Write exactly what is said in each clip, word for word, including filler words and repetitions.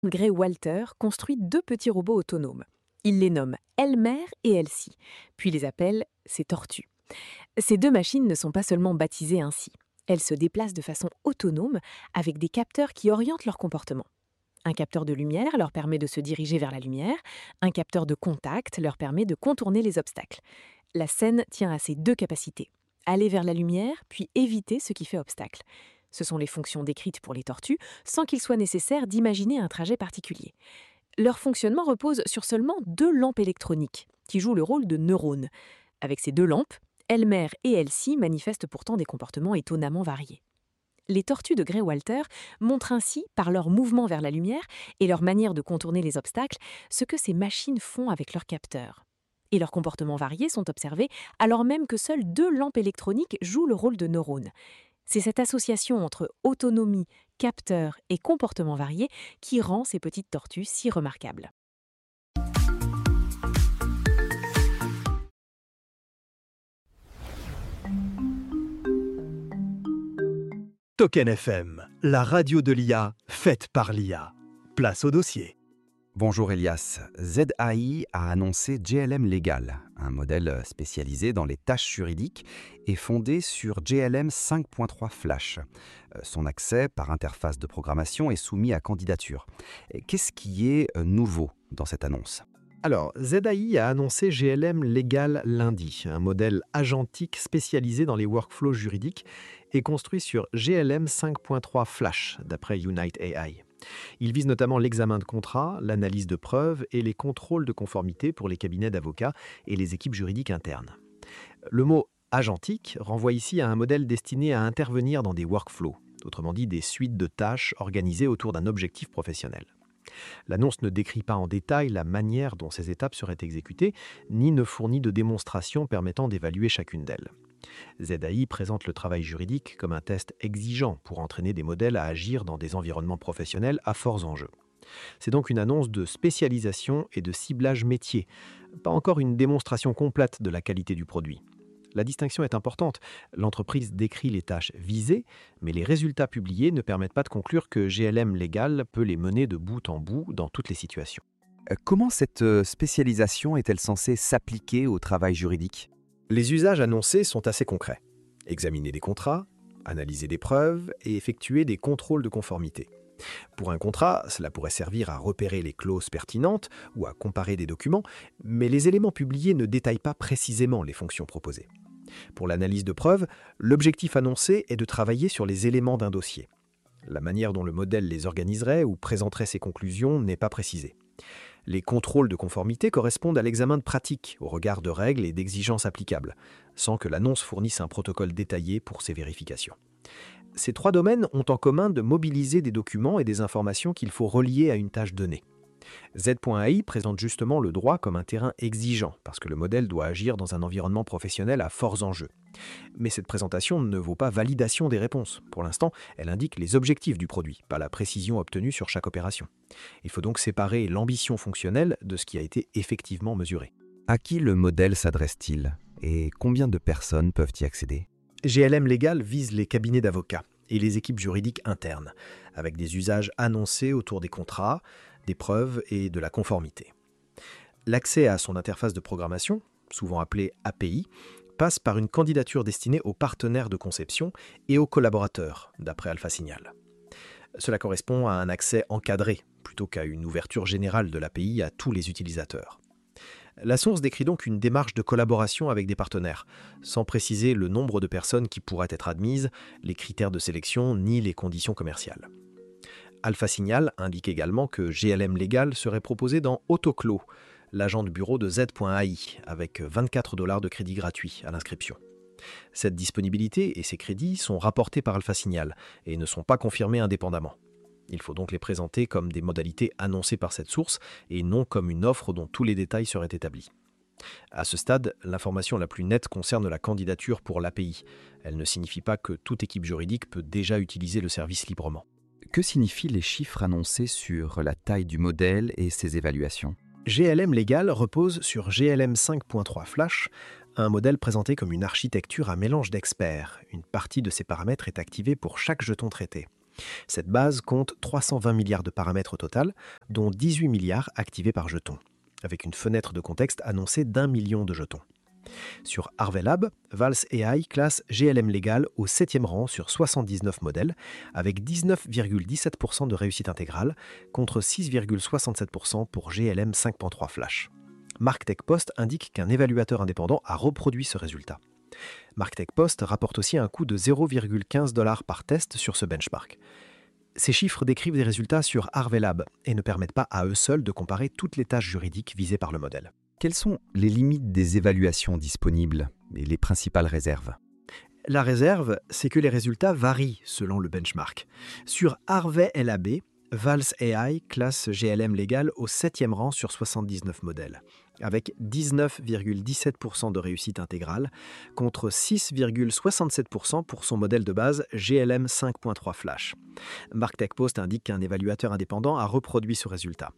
Gray Walter construit deux petits robots autonomes. Il les nomme Elmer et Elsie, puis les appelle ses tortues. Ces deux machines ne sont pas seulement baptisées ainsi. Elles se déplacent de façon autonome avec des capteurs qui orientent leur comportement. Un capteur de lumière leur permet de se diriger vers la lumière, un capteur de contact leur permet de contourner les obstacles. La scène tient à ces deux capacités. Aller vers la lumière, puis éviter ce qui fait obstacle. Ce sont les fonctions décrites pour les tortues, sans qu'il soit nécessaire d'imaginer un trajet particulier. Leur fonctionnement repose sur seulement deux lampes électroniques, qui jouent le rôle de neurones. Avec ces deux lampes, Elmer et Elsie manifestent pourtant des comportements étonnamment variés. Les tortues de Gray Walter montrent ainsi, par leur mouvement vers la lumière et leur manière de contourner les obstacles, ce que ces machines font avec leurs capteurs. Et leurs comportements variés sont observés alors même que seules deux lampes électroniques jouent le rôle de neurones. C'est cette association entre autonomie, capteurs et comportements variés qui rend ces petites tortues si remarquables. Token F M, la radio de l'I A, faite par l'I A. Place au dossier. Bonjour Elias. Z A I a annoncé J L M Legal, un modèle spécialisé dans les tâches juridiques et fondé sur J L M cinq point trois Flash. Son accès par interface de programmation est soumis à candidature. Qu'est-ce qui est nouveau dans cette annonce ? Alors, Z A I a annoncé J L M Legal lundi, un modèle agentique spécialisé dans les workflows juridiques et construit sur J L M cinq point trois Flash, d'après Unite A I. Il vise notamment l'examen de contrats, l'analyse de preuves et les contrôles de conformité pour les cabinets d'avocats et les équipes juridiques internes. Le mot agentique renvoie ici à un modèle destiné à intervenir dans des workflows, autrement dit des suites de tâches organisées autour d'un objectif professionnel. L'annonce ne décrit pas en détail la manière dont ces étapes seraient exécutées, ni ne fournit de démonstration permettant d'évaluer chacune d'elles. Z A I présente le travail juridique comme un test exigeant pour entraîner des modèles à agir dans des environnements professionnels à forts enjeux. C'est donc une annonce de spécialisation et de ciblage métier, pas encore une démonstration complète de la qualité du produit. La distinction est importante. L'entreprise décrit les tâches visées, mais les résultats publiés ne permettent pas de conclure que J L M Legal peut les mener de bout en bout dans toutes les situations. Comment cette spécialisation est-elle censée s'appliquer au travail juridique ? Les usages annoncés sont assez concrets. Examiner des contrats, analyser des preuves et effectuer des contrôles de conformité. Pour un contrat, cela pourrait servir à repérer les clauses pertinentes ou à comparer des documents, mais les éléments publiés ne détaillent pas précisément les fonctions proposées. Pour l'analyse de preuves, l'objectif annoncé est de travailler sur les éléments d'un dossier. La manière dont le modèle les organiserait ou présenterait ses conclusions n'est pas précisée. Les contrôles de conformité correspondent à l'examen de pratique au regard de règles et d'exigences applicables, sans que l'annonce fournisse un protocole détaillé pour ces vérifications. Ces trois domaines ont en commun de mobiliser des documents et des informations qu'il faut relier à une tâche donnée. Z A I présente justement le droit comme un terrain exigeant, parce que le modèle doit agir dans un environnement professionnel à forts enjeux. Mais cette présentation ne vaut pas validation des réponses. Pour l'instant, elle indique les objectifs du produit, pas la précision obtenue sur chaque opération. Il faut donc séparer l'ambition fonctionnelle de ce qui a été effectivement mesuré. À qui le modèle s'adresse-t-il et combien de personnes peuvent y accéder ? J L M Legal vise les cabinets d'avocats et les équipes juridiques internes, avec des usages annoncés autour des contrats, des preuves et de la conformité. L'accès à son interface de programmation, souvent appelée A P I, passe par une candidature destinée aux partenaires de conception et aux collaborateurs, d'après Alpha Signal. Cela correspond à un accès encadré, plutôt qu'à une ouverture générale de l'A P I à tous les utilisateurs. La source décrit donc une démarche de collaboration avec des partenaires, sans préciser le nombre de personnes qui pourraient être admises, les critères de sélection ni les conditions commerciales. Alpha Signal indique également que J L M Legal serait proposé dans AutoClo, l'agent de bureau de Z A I, avec vingt-quatre dollars de crédits gratuits à l'inscription. Cette disponibilité et ces crédits sont rapportés par Alpha Signal et ne sont pas confirmés indépendamment. Il faut donc les présenter comme des modalités annoncées par cette source et non comme une offre dont tous les détails seraient établis. À ce stade, l'information la plus nette concerne la candidature pour l'A P I. Elle ne signifie pas que toute équipe juridique peut déjà utiliser le service librement. Que signifient les chiffres annoncés sur la taille du modèle et ses évaluations ? J L M Legal repose sur J L M cinq point trois Flash, un modèle présenté comme une architecture à mélange d'experts. Une partie de ces paramètres est activée pour chaque jeton traité. Cette base compte trois cent vingt milliards de paramètres au total, dont dix-huit milliards activés par jeton, avec une fenêtre de contexte annoncée d'un million de jetons. Sur Harvey Lab, Vals A I classe G L M Legal au septième rang sur soixante-dix-neuf modèles, avec dix-neuf virgule dix-sept pour cent de réussite intégrale, contre six virgule soixante-sept pour cent pour G L M cinq point trois Flash. MarkTech Post indique qu'un évaluateur indépendant a reproduit ce résultat. MarkTech Post rapporte aussi un coût de zéro virgule quinze dollars par test sur ce benchmark. Ces chiffres décrivent des résultats sur Harvey Lab et ne permettent pas à eux seuls de comparer toutes les tâches juridiques visées par le modèle. Quelles sont les limites des évaluations disponibles et les principales réserves? La réserve, c'est que les résultats varient selon le benchmark. Sur Harvey Lab, Vals A I classe G L M Legal au septième rang sur soixante-dix-neuf modèles, avec dix-neuf virgule dix-sept pour cent de réussite intégrale, contre six virgule soixante-sept pour cent pour son modèle de base G L M cinq point trois Flash. MarkTech Post indique qu'un évaluateur indépendant a reproduit ce résultat.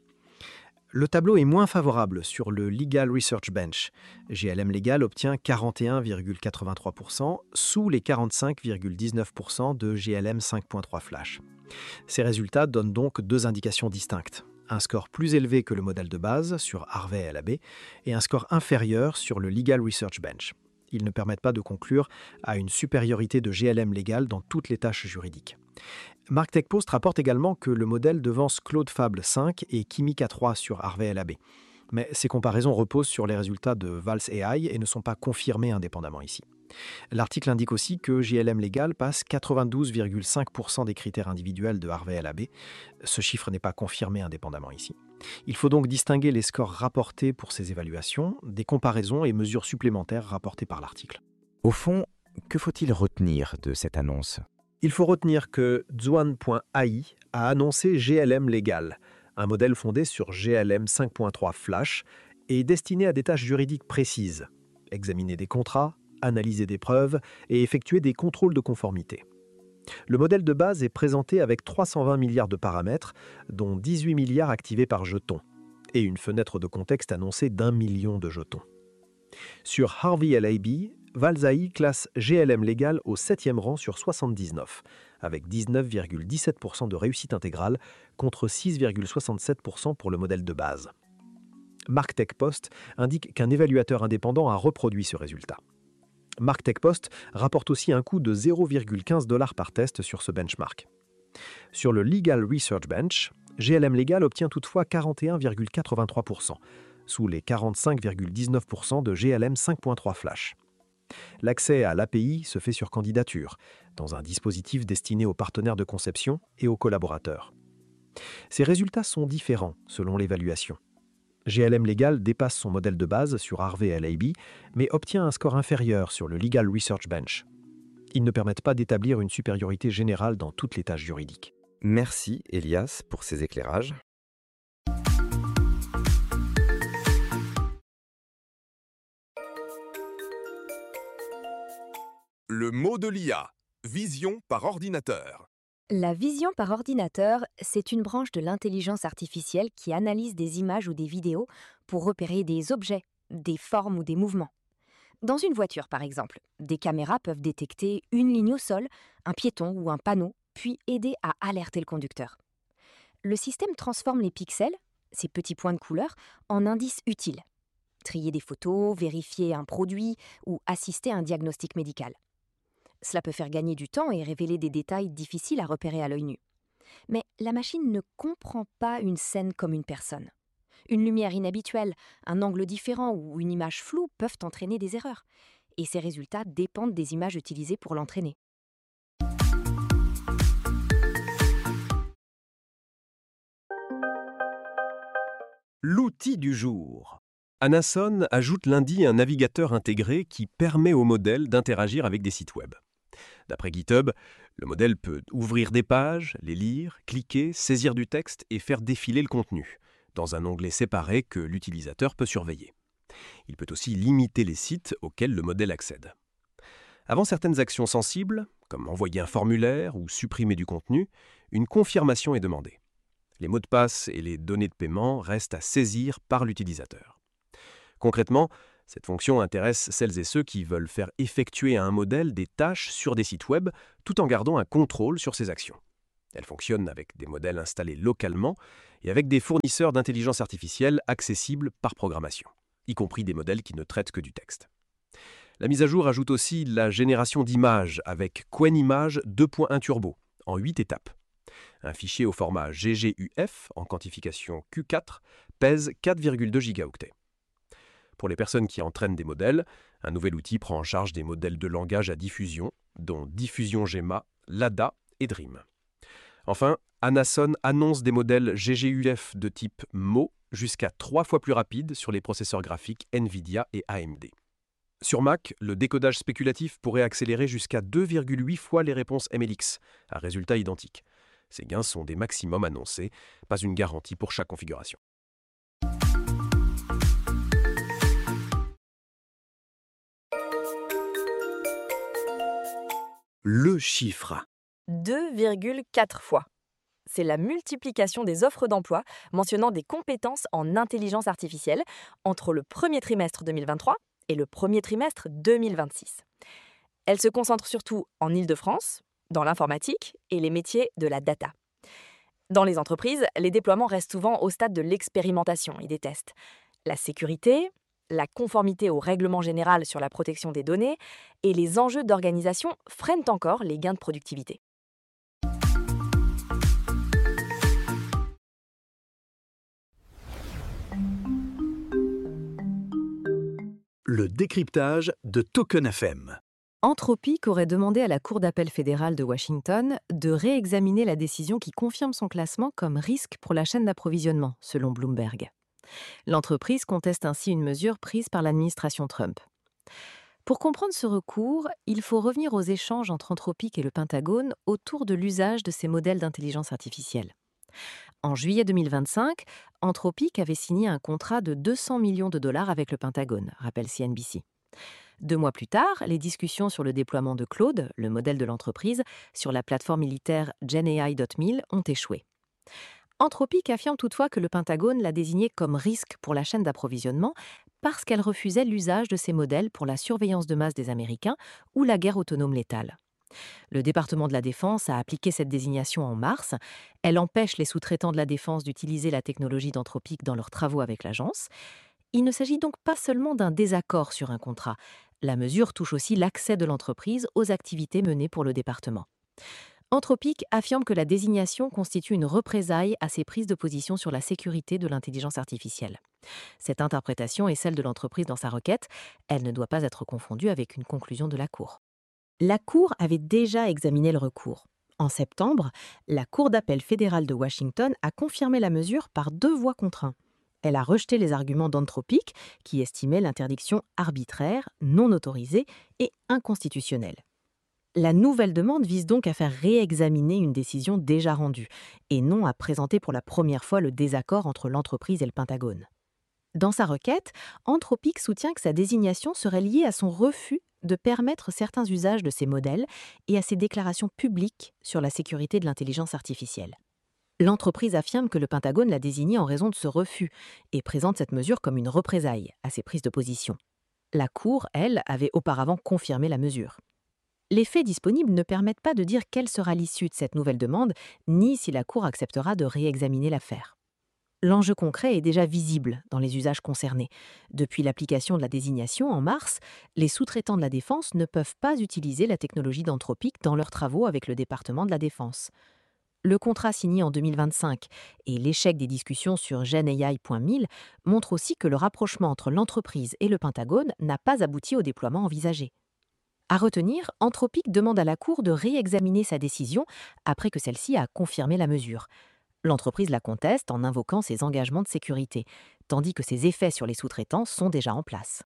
Le tableau est moins favorable sur le Legal Research Bench. G L M Legal obtient quarante et un virgule quatre-vingt-trois pour cent sous les quarante-cinq virgule dix-neuf pour cent de G L M cinq point trois Flash. Ces résultats donnent donc deux indications distinctes. Un score plus élevé que le modèle de base sur Harvey Lab et un score inférieur sur le Legal Research Bench. Ils ne permettent pas de conclure à une supériorité de G L M Legal dans toutes les tâches juridiques. MarkTech Post rapporte également que le modèle devance Claude Fable cinq et Kimica trois sur Harvey Lab. Mais ces comparaisons reposent sur les résultats de Vals A I et ne sont pas confirmées indépendamment ici. L'article indique aussi que G L M Legal passe quatre-vingt-douze virgule cinq pour cent des critères individuels de Harvey Lab. Ce chiffre n'est pas confirmé indépendamment ici. Il faut donc distinguer les scores rapportés pour ces évaluations, des comparaisons et mesures supplémentaires rapportées par l'article. Au fond, que faut-il retenir de cette annonce? Il faut retenir que Zhuan point A I a annoncé G L M Legal, un modèle fondé sur G L M cinq point trois Flash et destiné à des tâches juridiques précises, examiner des contrats, analyser des preuves et effectuer des contrôles de conformité. Le modèle de base est présenté avec trois cent vingt milliards de paramètres, dont dix-huit milliards activés par jetons, et une fenêtre de contexte annoncée d'un million de jetons. Sur Harvey Lab, Vals A I classe G L M Legal au septième rang sur soixante-dix-neuf, avec dix-neuf virgule dix-sept pour cent de réussite intégrale contre six virgule soixante-sept pour cent pour le modèle de base. MarkTech Post indique qu'un évaluateur indépendant a reproduit ce résultat. MarkTech Post rapporte aussi un coût de zéro virgule quinze dollars par test sur ce benchmark. Sur le Legal Research Bench, G L M Legal obtient toutefois quarante et un virgule quatre-vingt-trois pour cent, sous les quarante-cinq virgule dix-neuf pour cent de G L M cinq point trois Flash. L'accès à l'A P I se fait sur candidature, dans un dispositif destiné aux partenaires de conception et aux collaborateurs. Ces résultats sont différents selon l'évaluation. G L M Legal dépasse son modèle de base sur Harvey Lab, mais obtient un score inférieur sur le Legal Research Bench. Ils ne permettent pas d'établir une supériorité générale dans toutes les tâches juridiques. Merci Elias pour ces éclairages. Le mot de l'I A, vision par ordinateur. La vision par ordinateur, c'est une branche de l'intelligence artificielle qui analyse des images ou des vidéos pour repérer des objets, des formes ou des mouvements. Dans une voiture, par exemple, des caméras peuvent détecter une ligne au sol, un piéton ou un panneau, puis aider à alerter le conducteur. Le système transforme les pixels, ces petits points de couleur, en indices utiles. Trier des photos, vérifier un produit ou assister à un diagnostic médical. Cela peut faire gagner du temps et révéler des détails difficiles à repérer à l'œil nu. Mais la machine ne comprend pas une scène comme une personne. Une lumière inhabituelle, un angle différent ou une image floue peuvent entraîner des erreurs. Et ces résultats dépendent des images utilisées pour l'entraîner. L'outil du jour. Anason ajoute lundi un navigateur intégré qui permet au modèle d'interagir avec des sites web. D'après GitHub, le modèle peut ouvrir des pages, les lire, cliquer, saisir du texte et faire défiler le contenu, dans un onglet séparé que l'utilisateur peut surveiller. Il peut aussi limiter les sites auxquels le modèle accède. Avant certaines actions sensibles, comme envoyer un formulaire ou supprimer du contenu, une confirmation est demandée. Les mots de passe et les données de paiement restent à saisir par l'utilisateur. Concrètement, cette fonction intéresse celles et ceux qui veulent faire effectuer à un modèle des tâches sur des sites web tout en gardant un contrôle sur ses actions. Elle fonctionne avec des modèles installés localement et avec des fournisseurs d'intelligence artificielle accessibles par programmation, y compris des modèles qui ne traitent que du texte. La mise à jour ajoute aussi la génération d'images avec QuenImage deux point un Turbo, en huit étapes. Un fichier au format G G U F en quantification Q quatre pèse quatre virgule deux gigaoctets. Pour les personnes qui entraînent des modèles, un nouvel outil prend en charge des modèles de langage à diffusion, dont Diffusion Gemma, Lada et Dream. Enfin, Anason annonce des modèles G G U F de type M O jusqu'à trois fois plus rapides sur les processeurs graphiques NVIDIA et A M D. Sur Mac, le décodage spéculatif pourrait accélérer jusqu'à deux virgule huit fois les réponses M L X, à résultat identique. Ces gains sont des maximums annoncés, pas une garantie pour chaque configuration. Le chiffre. deux virgule quatre fois. C'est la multiplication des offres d'emploi mentionnant des compétences en intelligence artificielle entre le premier trimestre deux mille vingt-trois et le premier trimestre deux mille vingt-six. Elle se concentre surtout en Île-de-France, dans l'informatique et les métiers de la data. Dans les entreprises, les déploiements restent souvent au stade de l'expérimentation et des tests. La sécurité, la conformité au règlement général sur la protection des données et les enjeux d'organisation freinent encore les gains de productivité. Le décryptage de Token F M. Anthropic aurait demandé à la Cour d'appel fédérale de Washington de réexaminer la décision qui confirme son classement comme risque pour la chaîne d'approvisionnement, selon Bloomberg. L'entreprise conteste ainsi une mesure prise par l'administration Trump. Pour comprendre ce recours, il faut revenir aux échanges entre Anthropic et le Pentagone autour de l'usage de ces modèles d'intelligence artificielle. En juillet deux mille vingt-cinq, Anthropic avait signé un contrat de deux cents millions de dollars avec le Pentagone, rappelle C N B C. Deux mois plus tard, les discussions sur le déploiement de Claude, le modèle de l'entreprise, sur la plateforme militaire Gen A I dot mille ont échoué. Anthropic affirme toutefois que le Pentagone l'a désigné comme risque pour la chaîne d'approvisionnement parce qu'elle refusait l'usage de ces modèles pour la surveillance de masse des Américains ou la guerre autonome létale. Le département de la Défense a appliqué cette désignation en mars. Elle empêche les sous-traitants de la Défense d'utiliser la technologie d'Anthropic dans leurs travaux avec l'agence. Il ne s'agit donc pas seulement d'un désaccord sur un contrat. La mesure touche aussi l'accès de l'entreprise aux activités menées pour le département. Anthropic affirme que la désignation constitue une représaille à ses prises de position sur la sécurité de l'intelligence artificielle. Cette interprétation est celle de l'entreprise dans sa requête. Elle ne doit pas être confondue avec une conclusion de la Cour. La Cour avait déjà examiné le recours. En septembre, la Cour d'appel fédérale de Washington a confirmé la mesure par deux voix contre un. Elle a rejeté les arguments d'Anthropic, qui estimait l'interdiction arbitraire, non autorisée et inconstitutionnelle. La nouvelle demande vise donc à faire réexaminer une décision déjà rendue, et non à présenter pour la première fois le désaccord entre l'entreprise et le Pentagone. Dans sa requête, Anthropic soutient que sa désignation serait liée à son refus de permettre certains usages de ces modèles et à ses déclarations publiques sur la sécurité de l'intelligence artificielle. L'entreprise affirme que le Pentagone l'a désigné en raison de ce refus et présente cette mesure comme une représaille à ses prises de position. La Cour, elle, avait auparavant confirmé la mesure. Les faits disponibles ne permettent pas de dire quelle sera l'issue de cette nouvelle demande, ni si la Cour acceptera de réexaminer l'affaire. L'enjeu concret est déjà visible dans les usages concernés. Depuis l'application de la désignation en mars, les sous-traitants de la Défense ne peuvent pas utiliser la technologie d'Anthropic dans leurs travaux avec le département de la Défense. Le contrat signé en deux mille vingt-cinq et l'échec des discussions sur Gen A I point mille montrent aussi que le rapprochement entre l'entreprise et le Pentagone n'a pas abouti au déploiement envisagé. À retenir, Anthropic demande à la Cour de réexaminer sa décision après que celle-ci a confirmé la mesure. L'entreprise la conteste en invoquant ses engagements de sécurité, tandis que ses effets sur les sous-traitants sont déjà en place.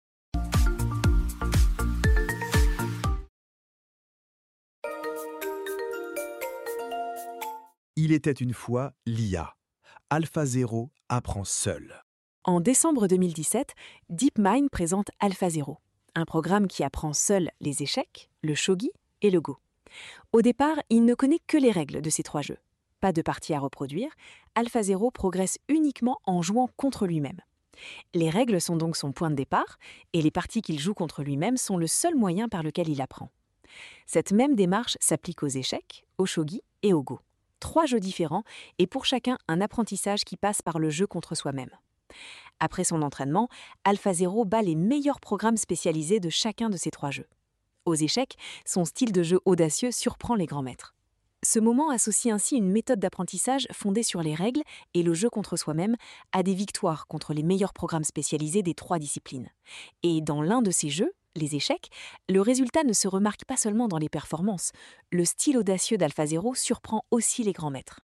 Il était une fois l'I A. AlphaZero apprend seul. En décembre deux mille dix-sept, DeepMind présente AlphaZero, un programme qui apprend seul les échecs, le shogi et le go. Au départ, il ne connaît que les règles de ces trois jeux. Pas de partie à reproduire, AlphaZero progresse uniquement en jouant contre lui-même. Les règles sont donc son point de départ, et les parties qu'il joue contre lui-même sont le seul moyen par lequel il apprend. Cette même démarche s'applique aux échecs, au shogi et au go. trois jeux différents et pour chacun un apprentissage qui passe par le jeu contre soi-même. Après son entraînement, AlphaZero bat les meilleurs programmes spécialisés de chacun de ces trois jeux. Aux échecs, son style de jeu audacieux surprend les grands maîtres. Ce moment associe ainsi une méthode d'apprentissage fondée sur les règles et le jeu contre soi-même à des victoires contre les meilleurs programmes spécialisés des trois disciplines. Et dans l'un de ces jeux, les échecs, le résultat ne se remarque pas seulement dans les performances. Le style audacieux d'AlphaZero surprend aussi les grands maîtres.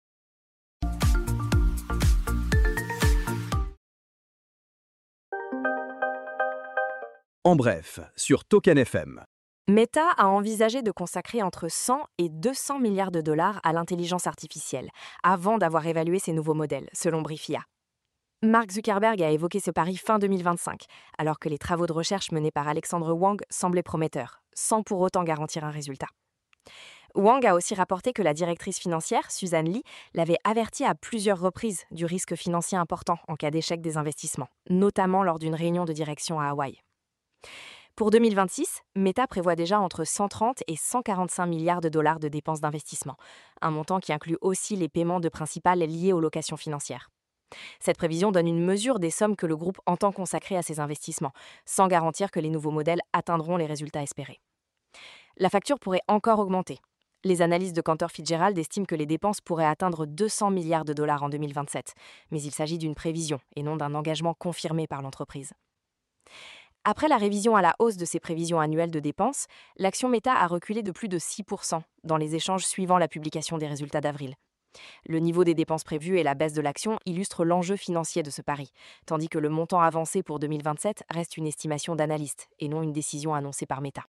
En bref, sur Token F M. Meta a envisagé de consacrer entre cent et deux cents milliards de dollars à l'intelligence artificielle, avant d'avoir évalué ses nouveaux modèles, selon Briefia. Mark Zuckerberg a évoqué ce pari fin deux mille vingt-cinq, alors que les travaux de recherche menés par Alexandre Wang semblaient prometteurs, sans pour autant garantir un résultat. Wang a aussi rapporté que la directrice financière, Suzanne Lee, l'avait averti à plusieurs reprises du risque financier important en cas d'échec des investissements, notamment lors d'une réunion de direction à Hawaï. Pour deux mille vingt-six, Meta prévoit déjà entre cent trente et cent quarante-cinq milliards de dollars de dépenses d'investissement, un montant qui inclut aussi les paiements de principal liés aux locations financières. Cette prévision donne une mesure des sommes que le groupe entend consacrer à ces investissements, sans garantir que les nouveaux modèles atteindront les résultats espérés. La facture pourrait encore augmenter. Les analystes de Cantor Fitzgerald estiment que les dépenses pourraient atteindre deux cents milliards de dollars en deux mille vingt-sept, mais il s'agit d'une prévision et non d'un engagement confirmé par l'entreprise. Après la révision à la hausse de ses prévisions annuelles de dépenses, l'action Meta a reculé de plus de six pour cent dans les échanges suivant la publication des résultats d'avril. Le niveau des dépenses prévues et la baisse de l'action illustrent l'enjeu financier de ce pari, tandis que le montant avancé pour deux mille vingt-sept reste une estimation d'analystes et non une décision annoncée par Meta.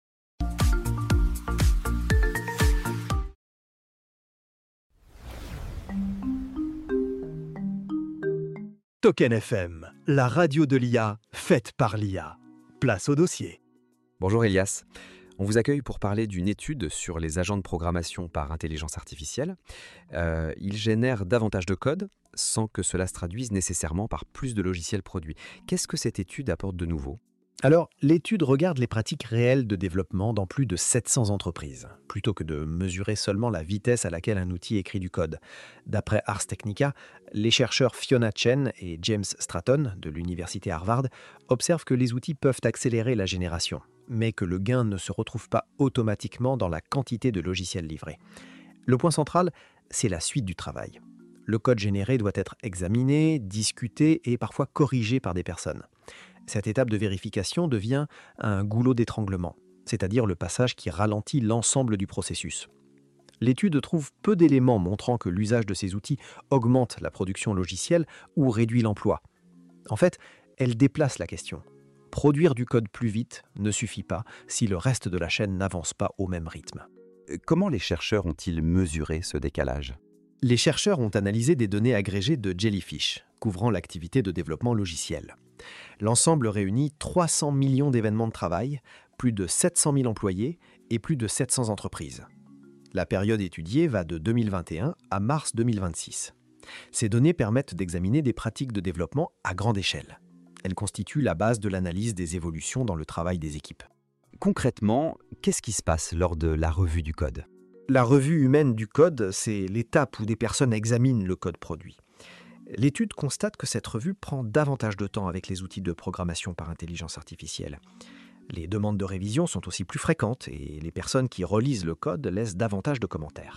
Token F M, la radio de l'I A, faite par l'I A. Place au dossier. Bonjour Elias. On vous accueille pour parler d'une étude sur les agents de programmation par intelligence artificielle. Euh, ils génèrent davantage de code sans que cela se traduise nécessairement par plus de logiciels produits. Qu'est-ce que cette étude apporte de nouveau ? Alors, l'étude regarde les pratiques réelles de développement dans plus de sept cents entreprises, plutôt que de mesurer seulement la vitesse à laquelle un outil écrit du code. D'après Ars Technica, les chercheurs Fiona Chen et James Stratton de l'université Harvard observent que les outils peuvent accélérer la génération, mais que le gain ne se retrouve pas automatiquement dans la quantité de logiciels livrés. Le point central, c'est la suite du travail. Le code généré doit être examiné, discuté et parfois corrigé par des personnes. Cette étape de vérification devient un goulot d'étranglement, c'est-à-dire le passage qui ralentit l'ensemble du processus. L'étude trouve peu d'éléments montrant que l'usage de ces outils augmente la production logicielle ou réduit l'emploi. En fait, elle déplace la question. Produire du code plus vite ne suffit pas si le reste de la chaîne n'avance pas au même rythme. Comment les chercheurs ont-ils mesuré ce décalage ? Les chercheurs ont analysé des données agrégées de Jellyfish, couvrant l'activité de développement logiciel. L'ensemble réunit trois cents millions d'événements de travail, plus de sept cent mille employés et plus de sept cents entreprises. La période étudiée va de deux mille vingt et un à mars deux mille vingt-six. Ces données permettent d'examiner des pratiques de développement à grande échelle. Elles constituent la base de l'analyse des évolutions dans le travail des équipes. Concrètement, qu'est-ce qui se passe lors de la revue du code ? La revue humaine du code, c'est l'étape où des personnes examinent le code produit. L'étude constate que cette revue prend davantage de temps avec les outils de programmation par intelligence artificielle. Les demandes de révision sont aussi plus fréquentes et les personnes qui relisent le code laissent davantage de commentaires.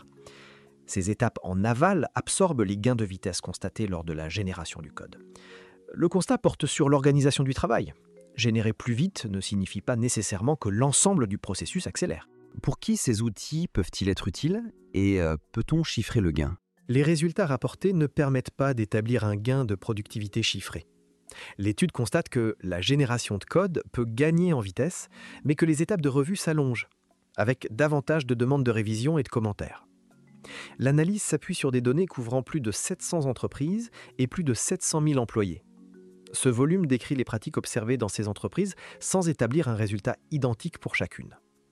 Ces étapes en aval absorbent les gains de vitesse constatés lors de la génération du code. Le constat porte sur l'organisation du travail. Générer plus vite ne signifie pas nécessairement que l'ensemble du processus accélère. Pour qui ces outils peuvent-ils être utiles et euh, peut-on chiffrer le gain ? Les résultats rapportés ne permettent pas d'établir un gain de productivité chiffré. L'étude constate que la génération de code peut gagner en vitesse, mais que les étapes de revue s'allongent, avec davantage de demandes de révision et de commentaires. L'analyse s'appuie sur des données couvrant plus de sept cents entreprises et plus de sept cent mille employés. Ce volume décrit les pratiques observées dans ces entreprises sans établir un résultat identique pour chacune.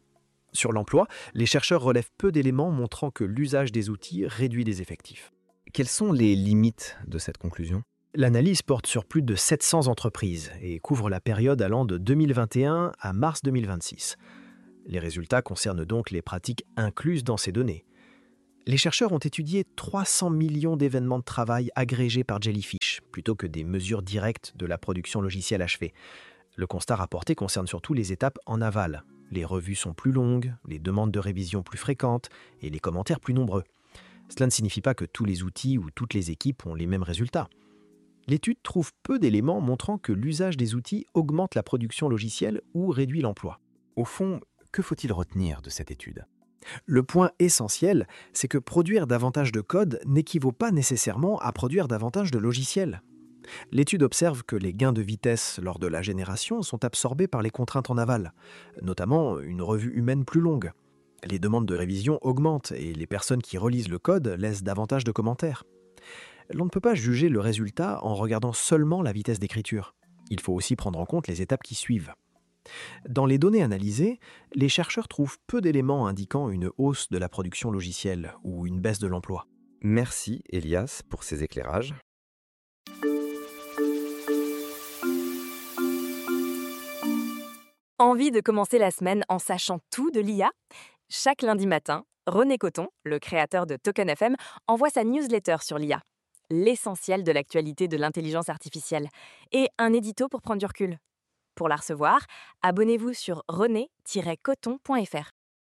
Sur l'emploi, les chercheurs relèvent peu d'éléments montrant que l'usage des outils réduit les effectifs. Quelles sont les limites de cette conclusion ? L'analyse porte sur plus de sept cents entreprises et couvre la période allant de deux mille vingt et un à mars deux mille vingt-six. Les résultats concernent donc les pratiques incluses dans ces données. Les chercheurs ont étudié trois cents millions d'événements de travail agrégés par Jellyfish, plutôt que des mesures directes de la production logicielle achevée. Le constat rapporté concerne surtout les étapes en aval. Les revues sont plus longues, les demandes de révision plus fréquentes et les commentaires plus nombreux. Cela ne signifie pas que tous les outils ou toutes les équipes ont les mêmes résultats. L'étude trouve peu d'éléments montrant que l'usage des outils augmente la production logicielle ou réduit l'emploi. Au fond, que faut-il retenir de cette étude ? Le point essentiel, c'est que produire davantage de code n'équivaut pas nécessairement à produire davantage de logiciels. L'étude observe que les gains de vitesse lors de la génération sont absorbés par les contraintes en aval, notamment une revue humaine plus longue. Les demandes de révision augmentent et les personnes qui relisent le code laissent davantage de commentaires. L'on ne peut pas juger le résultat en regardant seulement la vitesse d'écriture. Il faut aussi prendre en compte les étapes qui suivent. Dans les données analysées, les chercheurs trouvent peu d'éléments indiquant une hausse de la production logicielle ou une baisse de l'emploi. Merci Elias pour ces éclairages. Envie de commencer la semaine en sachant tout de l'I A ? Chaque lundi matin, René Coton, le créateur de Token F M, envoie sa newsletter sur l'I A, l'essentiel de l'actualité de l'intelligence artificielle, et un édito pour prendre du recul. Pour la recevoir, abonnez-vous sur rené tiret coton point f r.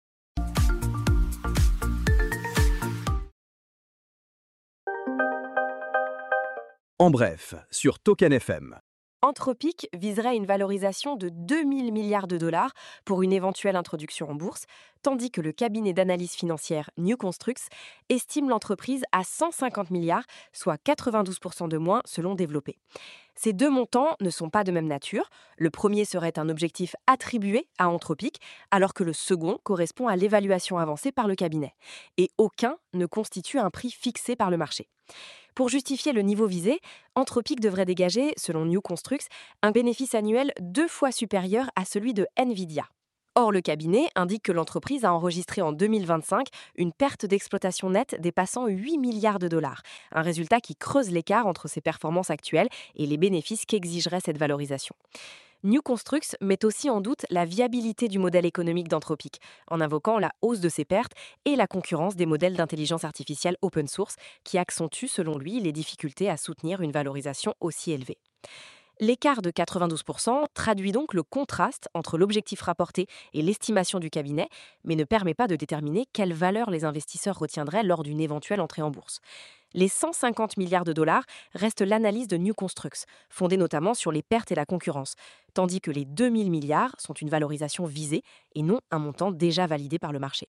En bref, sur Token F M. Anthropic viserait une valorisation de deux mille milliards de dollars pour une éventuelle introduction en bourse, tandis que le cabinet d'analyse financière New Constructs estime l'entreprise à cent cinquante milliards, soit quatre-vingt-douze pour cent de moins selon Développé. Ces deux montants ne sont pas de même nature. Le premier serait un objectif attribué à Anthropic, alors que le second correspond à l'évaluation avancée par le cabinet. Et aucun ne constitue un prix fixé par le marché. Pour justifier le niveau visé, Anthropic devrait dégager, selon New Constructs, un bénéfice annuel deux fois supérieur à celui de Nvidia. Or, le cabinet indique que l'entreprise a enregistré en deux mille vingt-cinq une perte d'exploitation nette dépassant huit milliards de dollars, un résultat qui creuse l'écart entre ses performances actuelles et les bénéfices qu'exigerait cette valorisation. New Constructs met aussi en doute la viabilité du modèle économique d'Anthropic, en invoquant la hausse de ses pertes et la concurrence des modèles d'intelligence artificielle open source, qui accentuent selon lui les difficultés à soutenir une valorisation aussi élevée. L'écart de quatre-vingt-douze pour cent traduit donc le contraste entre l'objectif rapporté et l'estimation du cabinet, mais ne permet pas de déterminer quelle valeur les investisseurs retiendraient lors d'une éventuelle entrée en bourse. Les cent cinquante milliards de dollars restent l'analyse de New Constructs, fondée notamment sur les pertes et la concurrence, tandis que les deux mille milliards sont une valorisation visée et non un montant déjà validé par le marché.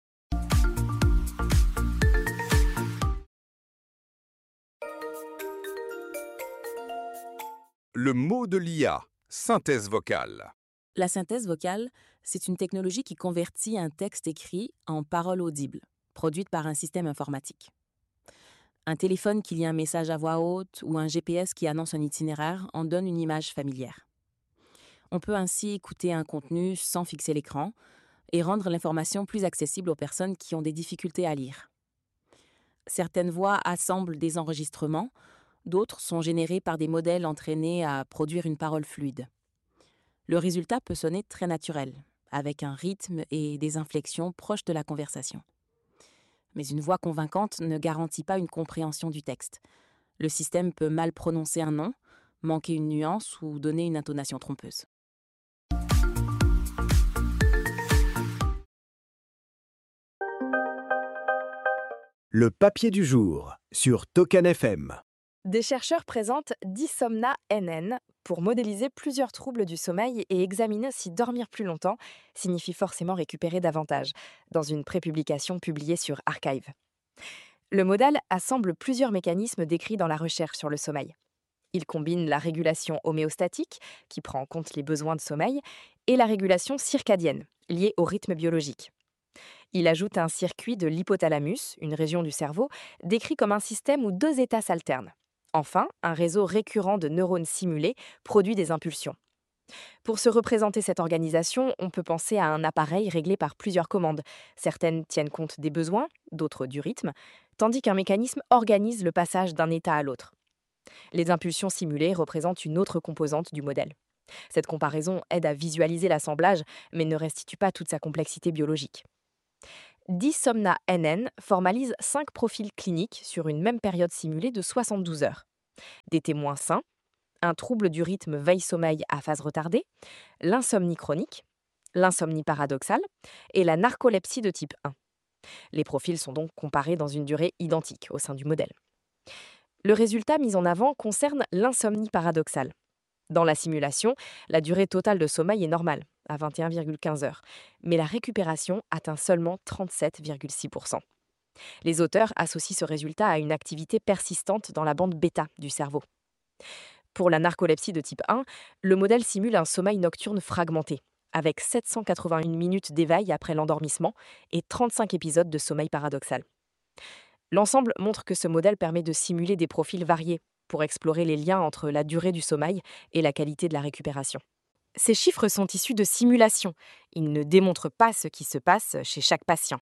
Le mot de l'I A, synthèse vocale. La synthèse vocale, c'est une technologie qui convertit un texte écrit en paroles audibles, produite par un système informatique. Un téléphone qui lit un message à voix haute ou un G P S qui annonce un itinéraire en donne une image familière. On peut ainsi écouter un contenu sans fixer l'écran et rendre l'information plus accessible aux personnes qui ont des difficultés à lire. Certaines voix assemblent des enregistrements, d'autres sont générées par des modèles entraînés à produire une parole fluide. Le résultat peut sonner très naturel, avec un rythme et des inflexions proches de la conversation. Mais une voix convaincante ne garantit pas une compréhension du texte. Le système peut mal prononcer un nom, manquer une nuance ou donner une intonation trompeuse. Le papier du jour sur Token F M. Des chercheurs présentent Dysomna N N pour modéliser plusieurs troubles du sommeil et examiner si dormir plus longtemps signifie forcément récupérer davantage, dans une prépublication publiée sur Archive. Le modèle assemble plusieurs mécanismes décrits dans la recherche sur le sommeil. Il combine la régulation homéostatique, qui prend en compte les besoins de sommeil, et la régulation circadienne, liée au rythme biologique. Il ajoute un circuit de l'hypothalamus, une région du cerveau, décrit comme un système où deux états s'alternent. Enfin, un réseau récurrent de neurones simulés produit des impulsions. Pour se représenter cette organisation, on peut penser à un appareil réglé par plusieurs commandes. Certaines tiennent compte des besoins, d'autres du rythme, tandis qu'un mécanisme organise le passage d'un état à l'autre. Les impulsions simulées représentent une autre composante du modèle. Cette comparaison aide à visualiser l'assemblage, mais ne restitue pas toute sa complexité biologique. Dysomna N N formalise cinq profils cliniques sur une même période simulée de soixante-douze heures. Des témoins sains, un trouble du rythme veille-sommeil à phase retardée, l'insomnie chronique, l'insomnie paradoxale et la narcolepsie de type un. Les profils sont donc comparés dans une durée identique au sein du modèle. Le résultat mis en avant concerne l'insomnie paradoxale. Dans la simulation, la durée totale de sommeil est normale, à vingt et un virgule quinze heures, mais la récupération atteint seulement trente-sept virgule six pour cent. Les auteurs associent ce résultat à une activité persistante dans la bande bêta du cerveau. Pour la narcolepsie de type un, le modèle simule un sommeil nocturne fragmenté, avec sept cent quatre-vingt-une minutes d'éveil après l'endormissement et trente-cinq épisodes de sommeil paradoxal. L'ensemble montre que ce modèle permet de simuler des profils variés pour explorer les liens entre la durée du sommeil et la qualité de la récupération. Ces chiffres sont issus de simulations. Ils ne démontrent pas ce qui se passe chez chaque patient.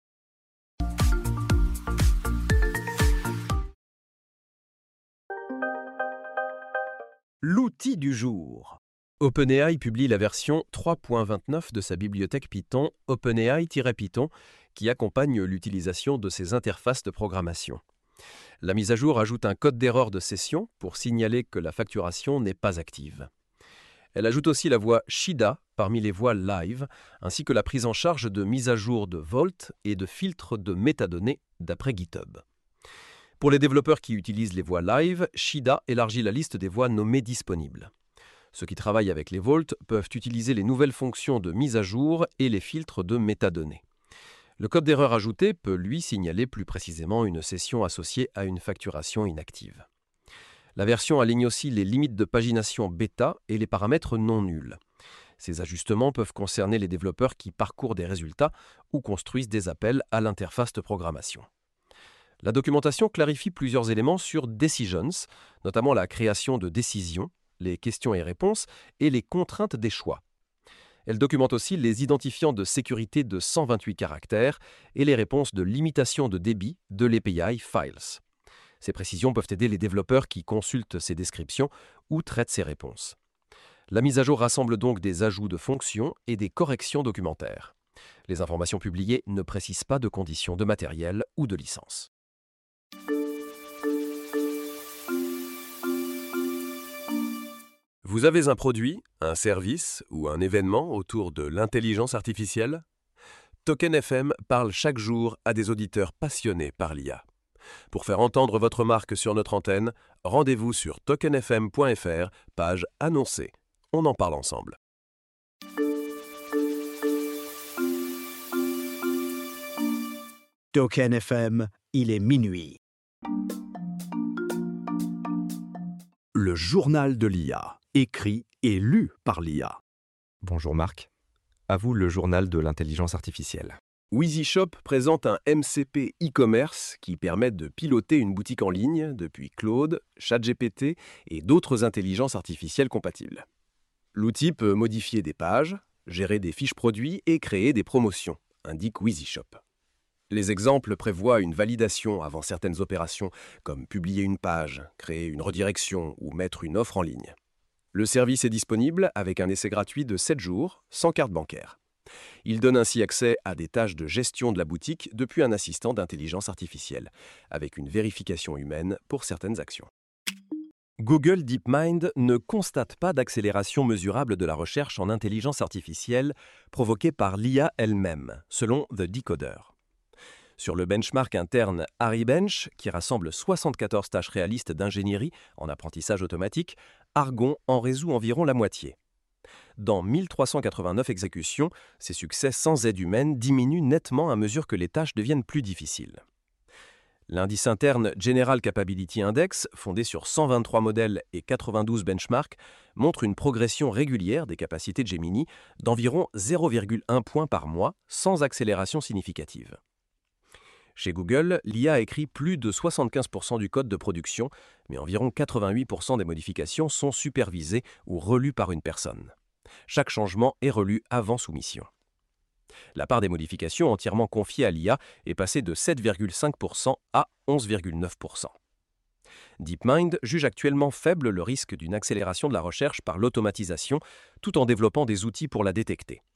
L'outil du jour. OpenAI publie la version trois point vingt-neuf de sa bibliothèque Python OpenAI-Python qui accompagne l'utilisation de ses interfaces de programmation. La mise à jour ajoute un code d'erreur de session pour signaler que la facturation n'est pas active. Elle ajoute aussi la voix Shida parmi les voix live, ainsi que la prise en charge de mise à jour de Vault et de filtres de métadonnées d'après GitHub. Pour les développeurs qui utilisent les voix live, Shida élargit la liste des voix nommées disponibles. Ceux qui travaillent avec les Vault peuvent utiliser les nouvelles fonctions de mise à jour et les filtres de métadonnées. Le code d'erreur ajouté peut, lui, signaler plus précisément une session associée à une facturation inactive. La version aligne aussi les limites de pagination bêta et les paramètres non nuls. Ces ajustements peuvent concerner les développeurs qui parcourent des résultats ou construisent des appels à l'interface de programmation. La documentation clarifie plusieurs éléments sur Decisions, notamment la création de décisions, les questions et réponses et les contraintes des choix. Elle documente aussi les identifiants de sécurité de cent vingt-huit caractères et les réponses de limitation de débit de l'A P I Files. Ces précisions peuvent aider les développeurs qui consultent ces descriptions ou traitent ces réponses. La mise à jour rassemble donc des ajouts de fonctions et des corrections documentaires. Les informations publiées ne précisent pas de conditions de matériel ou de licence. Vous avez un produit, un service ou un événement autour de l'intelligence artificielle ? Token F M parle chaque jour à des auditeurs passionnés par l'I A. Pour faire entendre votre marque sur notre antenne, rendez-vous sur token f m point f r, page annoncée. On en parle ensemble. Token F M, il est minuit. Le journal de l'I A, écrit et lu par l'I A. Bonjour Marc. À vous le journal de l'intelligence artificielle. WheezyShop présente un M C P e-commerce qui permet de piloter une boutique en ligne depuis Claude, ChatGPT et d'autres intelligences artificielles compatibles. L'outil peut modifier des pages, gérer des fiches produits et créer des promotions, indique WheezyShop. Les exemples prévoient une validation avant certaines opérations, comme publier une page, créer une redirection ou mettre une offre en ligne. Le service est disponible avec un essai gratuit de sept jours, sans carte bancaire. Il donne ainsi accès à des tâches de gestion de la boutique depuis un assistant d'intelligence artificielle, avec une vérification humaine pour certaines actions. Google DeepMind ne constate pas d'accélération mesurable de la recherche en intelligence artificielle provoquée par l'I A elle-même, selon The Decoder. Sur le benchmark interne HariBench, qui rassemble soixante-quatorze tâches réalistes d'ingénierie en apprentissage automatique, Argon en résout environ la moitié. Dans mille trois cent quatre-vingt-neuf exécutions, ces succès sans aide humaine diminuent nettement à mesure que les tâches deviennent plus difficiles. L'indice interne General Capability Index, fondé sur cent vingt-trois modèles et quatre-vingt-douze benchmarks, montre une progression régulière des capacités de Gemini d'environ zéro virgule un point par mois, sans accélération significative. Chez Google, l'I A écrit plus de soixante-quinze pour cent du code de production, mais environ quatre-vingt-huit pour cent des modifications sont supervisées ou relues par une personne. Chaque changement est relu avant soumission. La part des modifications entièrement confiées à l'I A est passée de sept virgule cinq pour cent à onze virgule neuf pour cent. DeepMind juge actuellement faible le risque d'une accélération de la recherche par l'automatisation, tout en développant des outils pour la détecter.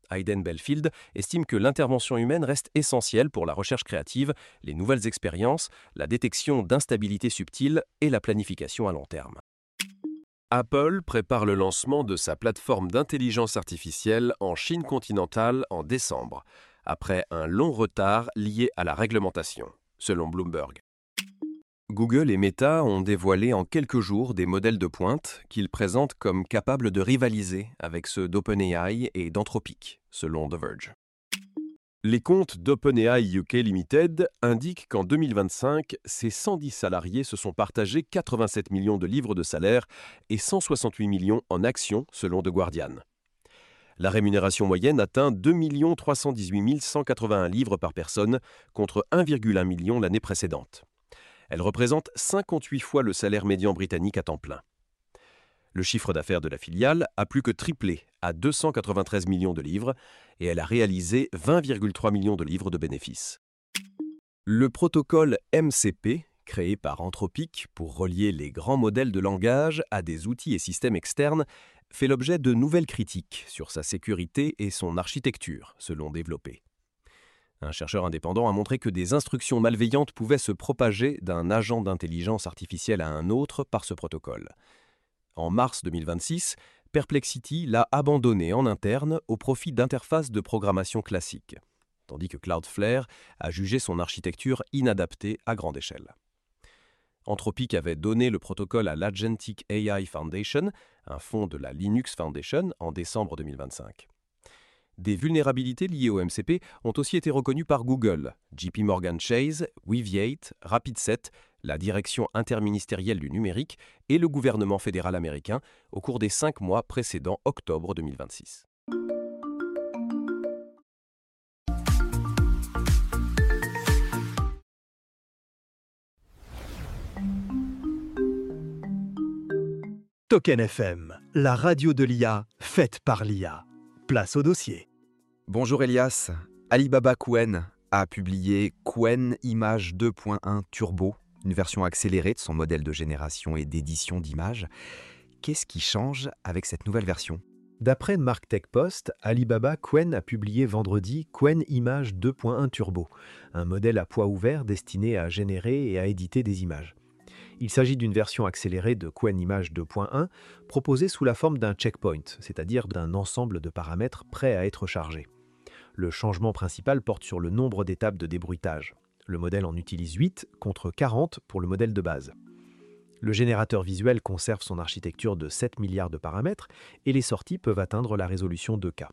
Hayden Belfield, estime que l'intervention humaine reste essentielle pour la recherche créative, les nouvelles expériences, la détection d'instabilités subtiles et la planification à long terme. Apple prépare le lancement de sa plateforme d'intelligence artificielle en Chine continentale en décembre, après un long retard lié à la réglementation, selon Bloomberg. Google et Meta ont dévoilé en quelques jours des modèles de pointe qu'ils présentent comme capables de rivaliser avec ceux d'OpenAI et d'Anthropic, selon The Verge. Les comptes d'OpenAI U K Limited indiquent qu'en deux mille vingt-cinq, ses cent dix salariés se sont partagés quatre-vingt-sept millions de livres de salaire et cent soixante-huit millions en actions, selon The Guardian. La rémunération moyenne atteint deux millions trois cent dix-huit mille cent quatre-vingt-un livres par personne, contre un virgule un million l'année précédente. Elle représente cinquante-huit fois le salaire médian britannique à temps plein. Le chiffre d'affaires de la filiale a plus que triplé à deux cent quatre-vingt-treize millions de livres et elle a réalisé vingt virgule trois millions de livres de bénéfices. Le protocole M C P, créé par Anthropic pour relier les grands modèles de langage à des outils et systèmes externes, fait l'objet de nouvelles critiques sur sa sécurité et son architecture, selon Développé. Un chercheur indépendant a montré que des instructions malveillantes pouvaient se propager d'un agent d'intelligence artificielle à un autre par ce protocole. En mars deux mille vingt-six, Perplexity l'a abandonné en interne au profit d'interfaces de programmation classiques, tandis que Cloudflare a jugé son architecture inadaptée à grande échelle. Anthropic avait donné le protocole à l'Agentic A I Foundation, un fonds de la Linux Foundation, en décembre deux mille vingt-cinq. Des vulnérabilités liées au M C P ont aussi été reconnues par Google, J P Morgan Chase, Weaviate, Rapid7, la Direction interministérielle du numérique et le gouvernement fédéral américain au cours des cinq mois précédant octobre deux mille vingt-six. Token F M, la radio de l'I A faite par l'I A. Place au dossier. Bonjour Elias. Alibaba Qwen a publié Qwen Image deux point un Turbo, une version accélérée de son modèle de génération et d'édition d'images. Qu'est-ce qui change avec cette nouvelle version ? D'après Marktech Post, Alibaba Qwen a publié vendredi Qwen Image deux point un Turbo, un modèle à poids ouvert destiné à générer et à éditer des images. Il s'agit d'une version accélérée de Qwen Image deux point un proposée sous la forme d'un checkpoint, c'est-à-dire d'un ensemble de paramètres prêts à être chargés. Le changement principal porte sur le nombre d'étapes de débruitage. Le modèle en utilise huit contre quarante pour le modèle de base. Le générateur visuel conserve son architecture de sept milliards de paramètres et les sorties peuvent atteindre la résolution deux K.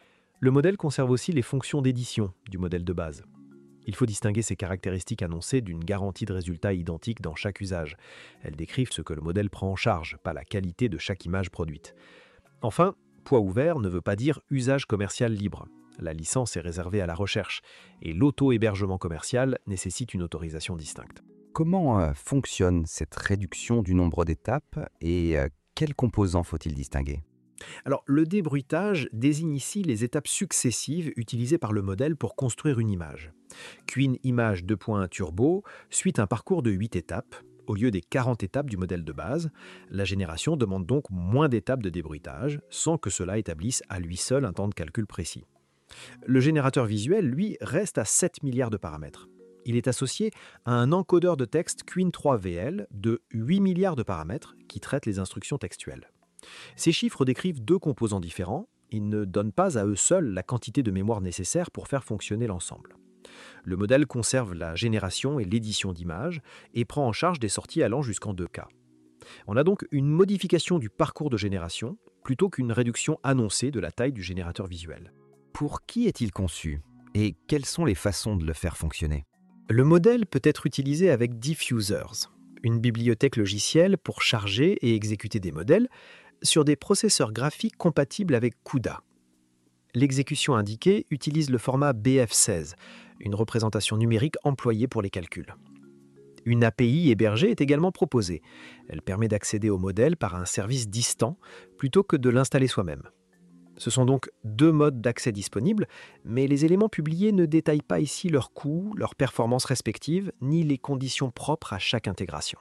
Le modèle conserve aussi les fonctions d'édition du modèle de base. Il faut distinguer ces caractéristiques annoncées d'une garantie de résultats identiques dans chaque usage. Elles décrivent ce que le modèle prend en charge, pas la qualité de chaque image produite. Enfin, poids ouvert ne veut pas dire usage commercial libre. La licence est réservée à la recherche et l'auto-hébergement commercial nécessite une autorisation distincte. Comment euh, fonctionne cette réduction du nombre d'étapes et euh, quels composants faut-il distinguer ? Alors, le débruitage désigne ici les étapes successives utilisées par le modèle pour construire une image. Qwen Image deux point un Turbo suit un parcours de huit étapes. Au lieu des quarante étapes du modèle de base, la génération demande donc moins d'étapes de débruitage, sans que cela établisse à lui seul un temps de calcul précis. Le générateur visuel, lui, reste à sept milliards de paramètres. Il est associé à un encodeur de texte Qwen trois V L de huit milliards de paramètres qui traite les instructions textuelles. Ces chiffres décrivent deux composants différents. Ils ne donnent pas à eux seuls la quantité de mémoire nécessaire pour faire fonctionner l'ensemble. Le modèle conserve la génération et l'édition d'images et prend en charge des sorties allant jusqu'en deux K. On a donc une modification du parcours de génération plutôt qu'une réduction annoncée de la taille du générateur visuel. Pour qui est-il conçu et quelles sont les façons de le faire fonctionner ? Le modèle peut être utilisé avec Diffusers, une bibliothèque logicielle pour charger et exécuter des modèles sur des processeurs graphiques compatibles avec CUDA. L'exécution indiquée utilise le format B F seize, une représentation numérique employée pour les calculs. Une A P I hébergée est également proposée. Elle permet d'accéder au modèle par un service distant plutôt que de l'installer soi-même. Ce sont donc deux modes d'accès disponibles, mais les éléments publiés ne détaillent pas ici leurs coûts, leurs performances respectives, ni les conditions propres à chaque intégration.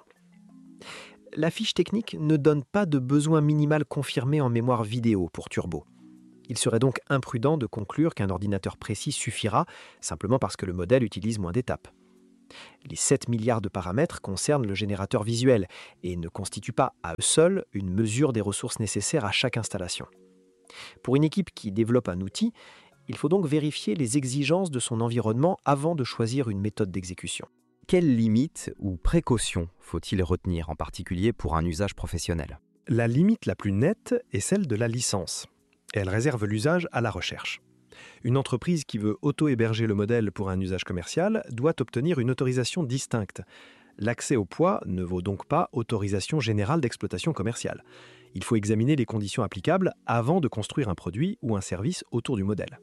La fiche technique ne donne pas de besoin minimal confirmé en mémoire vidéo pour Turbo. Il serait donc imprudent de conclure qu'un ordinateur précis suffira simplement parce que le modèle utilise moins d'étapes. Les sept milliards de paramètres concernent le générateur visuel et ne constituent pas à eux seuls une mesure des ressources nécessaires à chaque installation. Pour une équipe qui développe un outil, il faut donc vérifier les exigences de son environnement avant de choisir une méthode d'exécution. Quelles limites ou précautions faut-il retenir, en particulier pour un usage professionnel ? La limite la plus nette est celle de la licence. Elle réserve l'usage à la recherche. Une entreprise qui veut auto-héberger le modèle pour un usage commercial doit obtenir une autorisation distincte. L'accès au poids ne vaut donc pas autorisation générale d'exploitation commerciale. Il faut examiner les conditions applicables avant de construire un produit ou un service autour du modèle.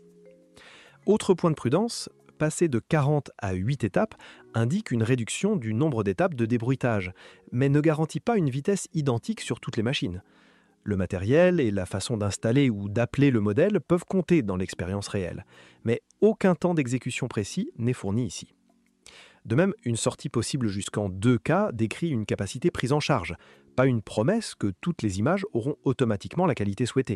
Autre point de prudence, passer de quarante à huit étapes indique une réduction du nombre d'étapes de débruitage, mais ne garantit pas une vitesse identique sur toutes les machines. Le matériel et la façon d'installer ou d'appeler le modèle peuvent compter dans l'expérience réelle, mais aucun temps d'exécution précis n'est fourni ici. De même, une sortie possible jusqu'en deux K décrit une capacité prise en charge, pas une promesse que toutes les images auront automatiquement la qualité souhaitée.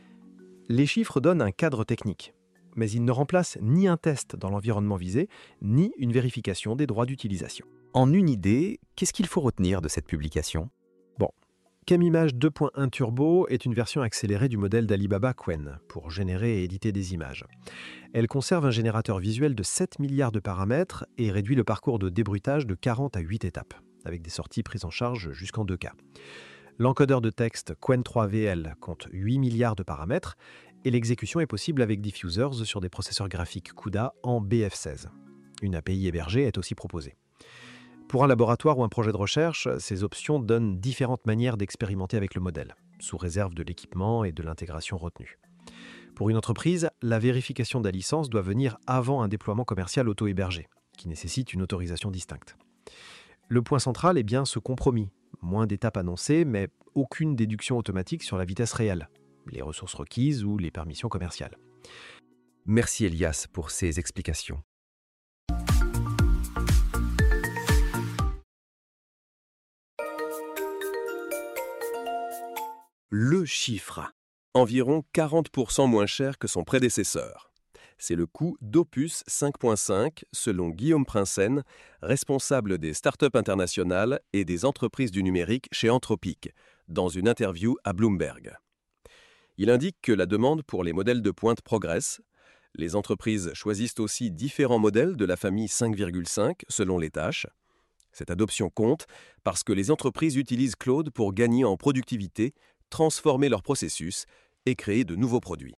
Les chiffres donnent un cadre technique, mais ils ne remplacent ni un test dans l'environnement visé, ni une vérification des droits d'utilisation. En une idée, qu'est-ce qu'il faut retenir de cette publication ? ChemImage deux point un Turbo est une version accélérée du modèle d'Alibaba Qwen pour générer et éditer des images. Elle conserve un générateur visuel de sept milliards de paramètres et réduit le parcours de débruitage de quarante à huit étapes, avec des sorties prises en charge jusqu'en deux K. L'encodeur de texte Qwen trois V L compte huit milliards de paramètres et l'exécution est possible avec diffusers sur des processeurs graphiques CUDA en B F seize. Une A P I hébergée est aussi proposée. Pour un laboratoire ou un projet de recherche, ces options donnent différentes manières d'expérimenter avec le modèle, sous réserve de l'équipement et de l'intégration retenue. Pour une entreprise, la vérification de la licence doit venir avant un déploiement commercial auto-hébergé, qui nécessite une autorisation distincte. Le point central est bien ce compromis. Moins d'étapes annoncées, mais aucune déduction automatique sur la vitesse réelle, les ressources requises ou les permissions commerciales. Merci Elias pour ces explications. Le chiffre. Environ quarante pour cent moins cher que son prédécesseur. C'est le coût d'Opus cinq point cinq, selon Guillaume Prinsen, responsable des startups internationales et des entreprises du numérique chez Anthropic, dans une interview à Bloomberg. Il indique que la demande pour les modèles de pointe progresse. Les entreprises choisissent aussi différents modèles de la famille cinq virgule cinq selon les tâches. Cette adoption compte parce que les entreprises utilisent Claude pour gagner en productivité, transformer leurs processus et créer de nouveaux produits.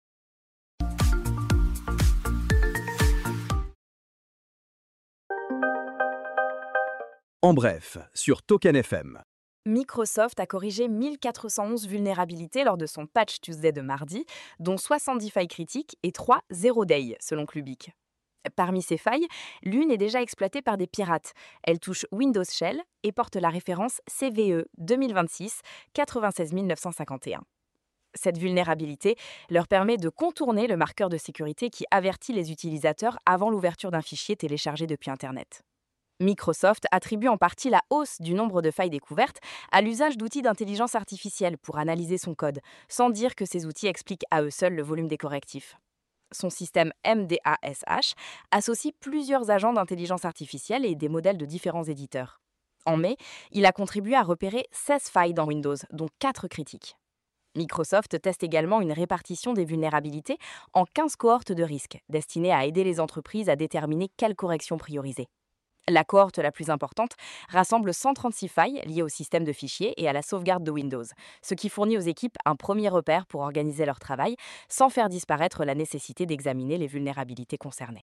En bref, sur Token F M. Microsoft a corrigé mille quatre cent onze vulnérabilités lors de son Patch Tuesday de mardi, dont soixante-dix failles critiques et trois zéro day, selon Clubic. Parmi ces failles, l'une est déjà exploitée par des pirates. Elle touche Windows Shell et porte la référence C V E deux mille vingt-six quatre-vingt-seize mille neuf cent cinquante et un. Cette vulnérabilité leur permet de contourner le marqueur de sécurité qui avertit les utilisateurs avant l'ouverture d'un fichier téléchargé depuis Internet. Microsoft attribue en partie la hausse du nombre de failles découvertes à l'usage d'outils d'intelligence artificielle pour analyser son code, sans dire que ces outils expliquent à eux seuls le volume des correctifs. Son système M D A S H associe plusieurs agents d'intelligence artificielle et des modèles de différents éditeurs. En mai, il a contribué à repérer seize failles dans Windows, dont quatre critiques. Microsoft teste également une répartition des vulnérabilités en quinze cohortes de risques, destinées à aider les entreprises à déterminer quelles corrections prioriser. La cohorte la plus importante rassemble cent trente-six failles liées au système de fichiers et à la sauvegarde de Windows, ce qui fournit aux équipes un premier repère pour organiser leur travail sans faire disparaître la nécessité d'examiner les vulnérabilités concernées.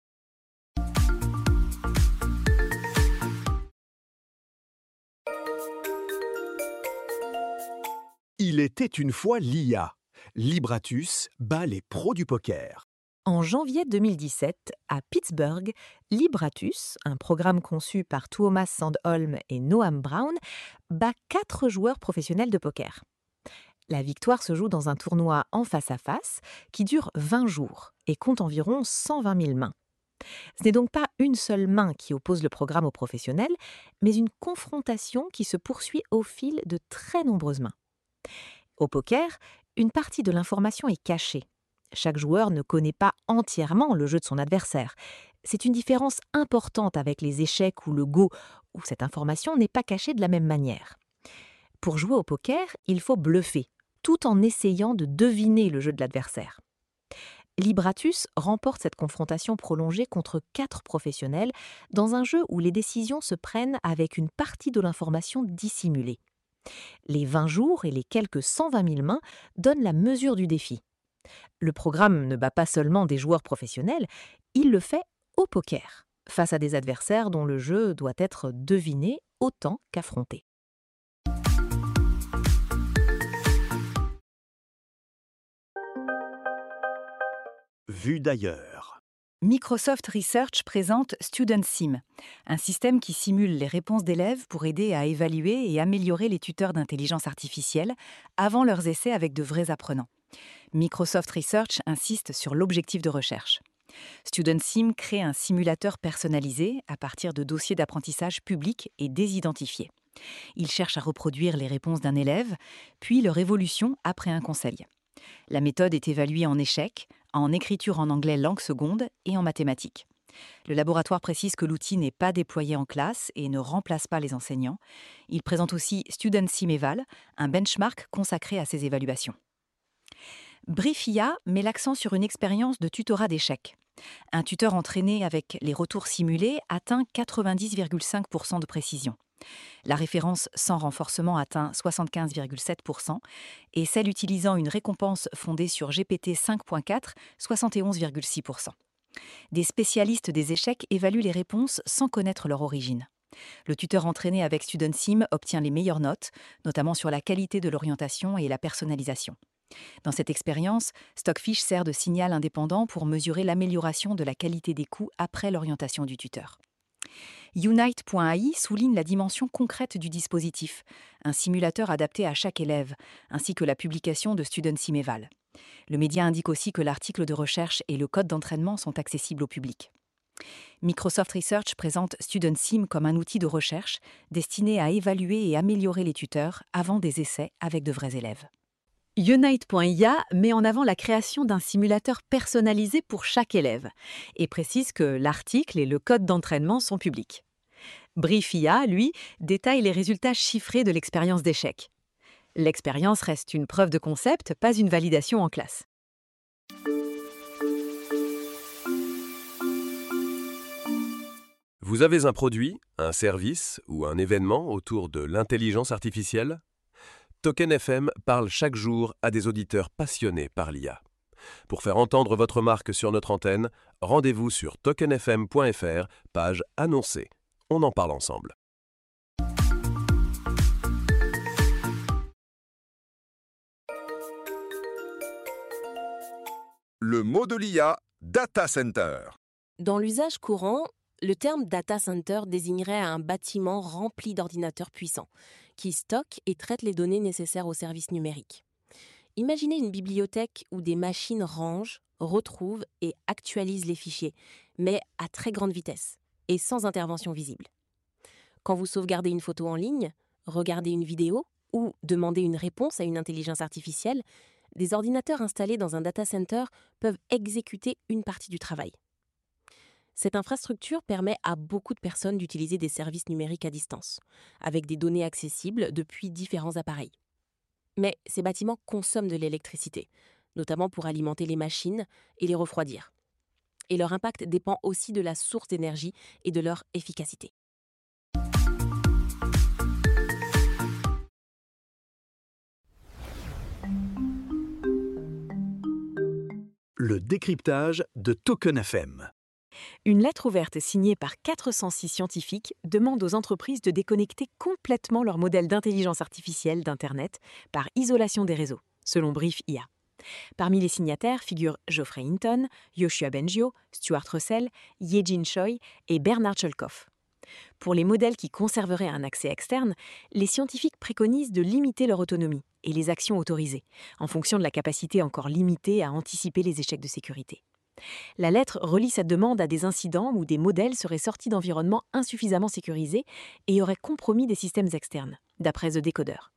Il était une fois l'I A. Libratus bat les pros du poker. En janvier deux mille dix-sept, à Pittsburgh, Libratus, un programme conçu par Tuomas Sandholm et Noam Brown, bat quatre joueurs professionnels de poker. La victoire se joue dans un tournoi en face-à-face qui dure vingt jours et compte environ cent vingt mille mains. Ce n'est donc pas une seule main qui oppose le programme aux professionnels, mais une confrontation qui se poursuit au fil de très nombreuses mains. Au poker, une partie de l'information est cachée. Chaque joueur ne connaît pas entièrement le jeu de son adversaire. C'est une différence importante avec les échecs ou le Go, où cette information n'est pas cachée de la même manière. Pour jouer au poker, il faut bluffer, tout en essayant de deviner le jeu de l'adversaire. Libratus remporte cette confrontation prolongée contre quatre professionnels dans un jeu où les décisions se prennent avec une partie de l'information dissimulée. Les vingt jours et les quelques cent vingt mille mains donnent la mesure du défi. Le programme ne bat pas seulement des joueurs professionnels, il le fait au poker, face à des adversaires dont le jeu doit être deviné autant qu'affronté. Vue d'ailleurs. Microsoft Research présente StudentSim, un système qui simule les réponses d'élèves pour aider à évaluer et améliorer les tuteurs d'intelligence artificielle avant leurs essais avec de vrais apprenants. Microsoft Research insiste sur l'objectif de recherche. StudentSim crée un simulateur personnalisé à partir de dossiers d'apprentissage publics et désidentifiés. Il cherche à reproduire les réponses d'un élève, puis leur évolution après un conseil. La méthode est évaluée en échec, en écriture en anglais langue seconde et en mathématiques. Le laboratoire précise que l'outil n'est pas déployé en classe et ne remplace pas les enseignants. Il présente aussi StudentSim Eval, un benchmark consacré à ces évaluations. Briefia met l'accent sur une expérience de tutorat d'échecs. Un tuteur entraîné avec les retours simulés atteint quatre-vingt-dix virgule cinq pour cent de précision. La référence sans renforcement atteint soixante-quinze virgule sept pour cent et celle utilisant une récompense fondée sur G P T cinq point quatre, soixante et onze virgule six pour cent. Des spécialistes des échecs évaluent les réponses sans connaître leur origine. Le tuteur entraîné avec StudentSim obtient les meilleures notes, notamment sur la qualité de l'orientation et la personnalisation. Dans cette expérience, Stockfish sert de signal indépendant pour mesurer l'amélioration de la qualité des coups après l'orientation du tuteur. Unite point A I souligne la dimension concrète du dispositif, un simulateur adapté à chaque élève, ainsi que la publication de StudentSim Eval. Le média indique aussi que l'article de recherche et le code d'entraînement sont accessibles au public. Microsoft Research présente StudentSim comme un outil de recherche destiné à évaluer et améliorer les tuteurs avant des essais avec de vrais élèves. Unite point I A met en avant la création d'un simulateur personnalisé pour chaque élève et précise que l'article et le code d'entraînement sont publics. Briefia, lui, détaille les résultats chiffrés de l'expérience d'échec. L'expérience reste une preuve de concept, pas une validation en classe. Vous avez un produit, un service ou un événement autour de l'intelligence artificielle ? Token F M parle chaque jour à des auditeurs passionnés par l'I A. Pour faire entendre votre marque sur notre antenne, rendez-vous sur token f m point f r, page annoncée. On en parle ensemble. Le mot de l'I A, data center. Dans l'usage courant, le terme data center désignerait un bâtiment rempli d'ordinateurs puissants qui stockent et traitent les données nécessaires aux services numériques. Imaginez une bibliothèque où des machines rangent, retrouvent et actualisent les fichiers, mais à très grande vitesse et sans intervention visible. Quand vous sauvegardez une photo en ligne, regardez une vidéo ou demandez une réponse à une intelligence artificielle, des ordinateurs installés dans un data center peuvent exécuter une partie du travail. Cette infrastructure permet à beaucoup de personnes d'utiliser des services numériques à distance, avec des données accessibles depuis différents appareils. Mais ces bâtiments consomment de l'électricité, notamment pour alimenter les machines et les refroidir. Et leur impact dépend aussi de la source d'énergie et de leur efficacité. Le décryptage de Token F M. Une lettre ouverte signée par quatre cent six scientifiques demande aux entreprises de déconnecter complètement leur modèle d'intelligence artificielle d'Internet par isolation des réseaux, selon Brief I A. Parmi les signataires figurent Geoffrey Hinton, Yoshua Bengio, Stuart Russell, Ye-Jin Choi et Bernard Chulkoff. Pour les modèles qui conserveraient un accès externe, les scientifiques préconisent de limiter leur autonomie et les actions autorisées, en fonction de la capacité encore limitée à anticiper les échecs de sécurité. La lettre relie cette demande à des incidents où des modèles seraient sortis d'environnements insuffisamment sécurisés et auraient compromis des systèmes externes, d'après The Decoder.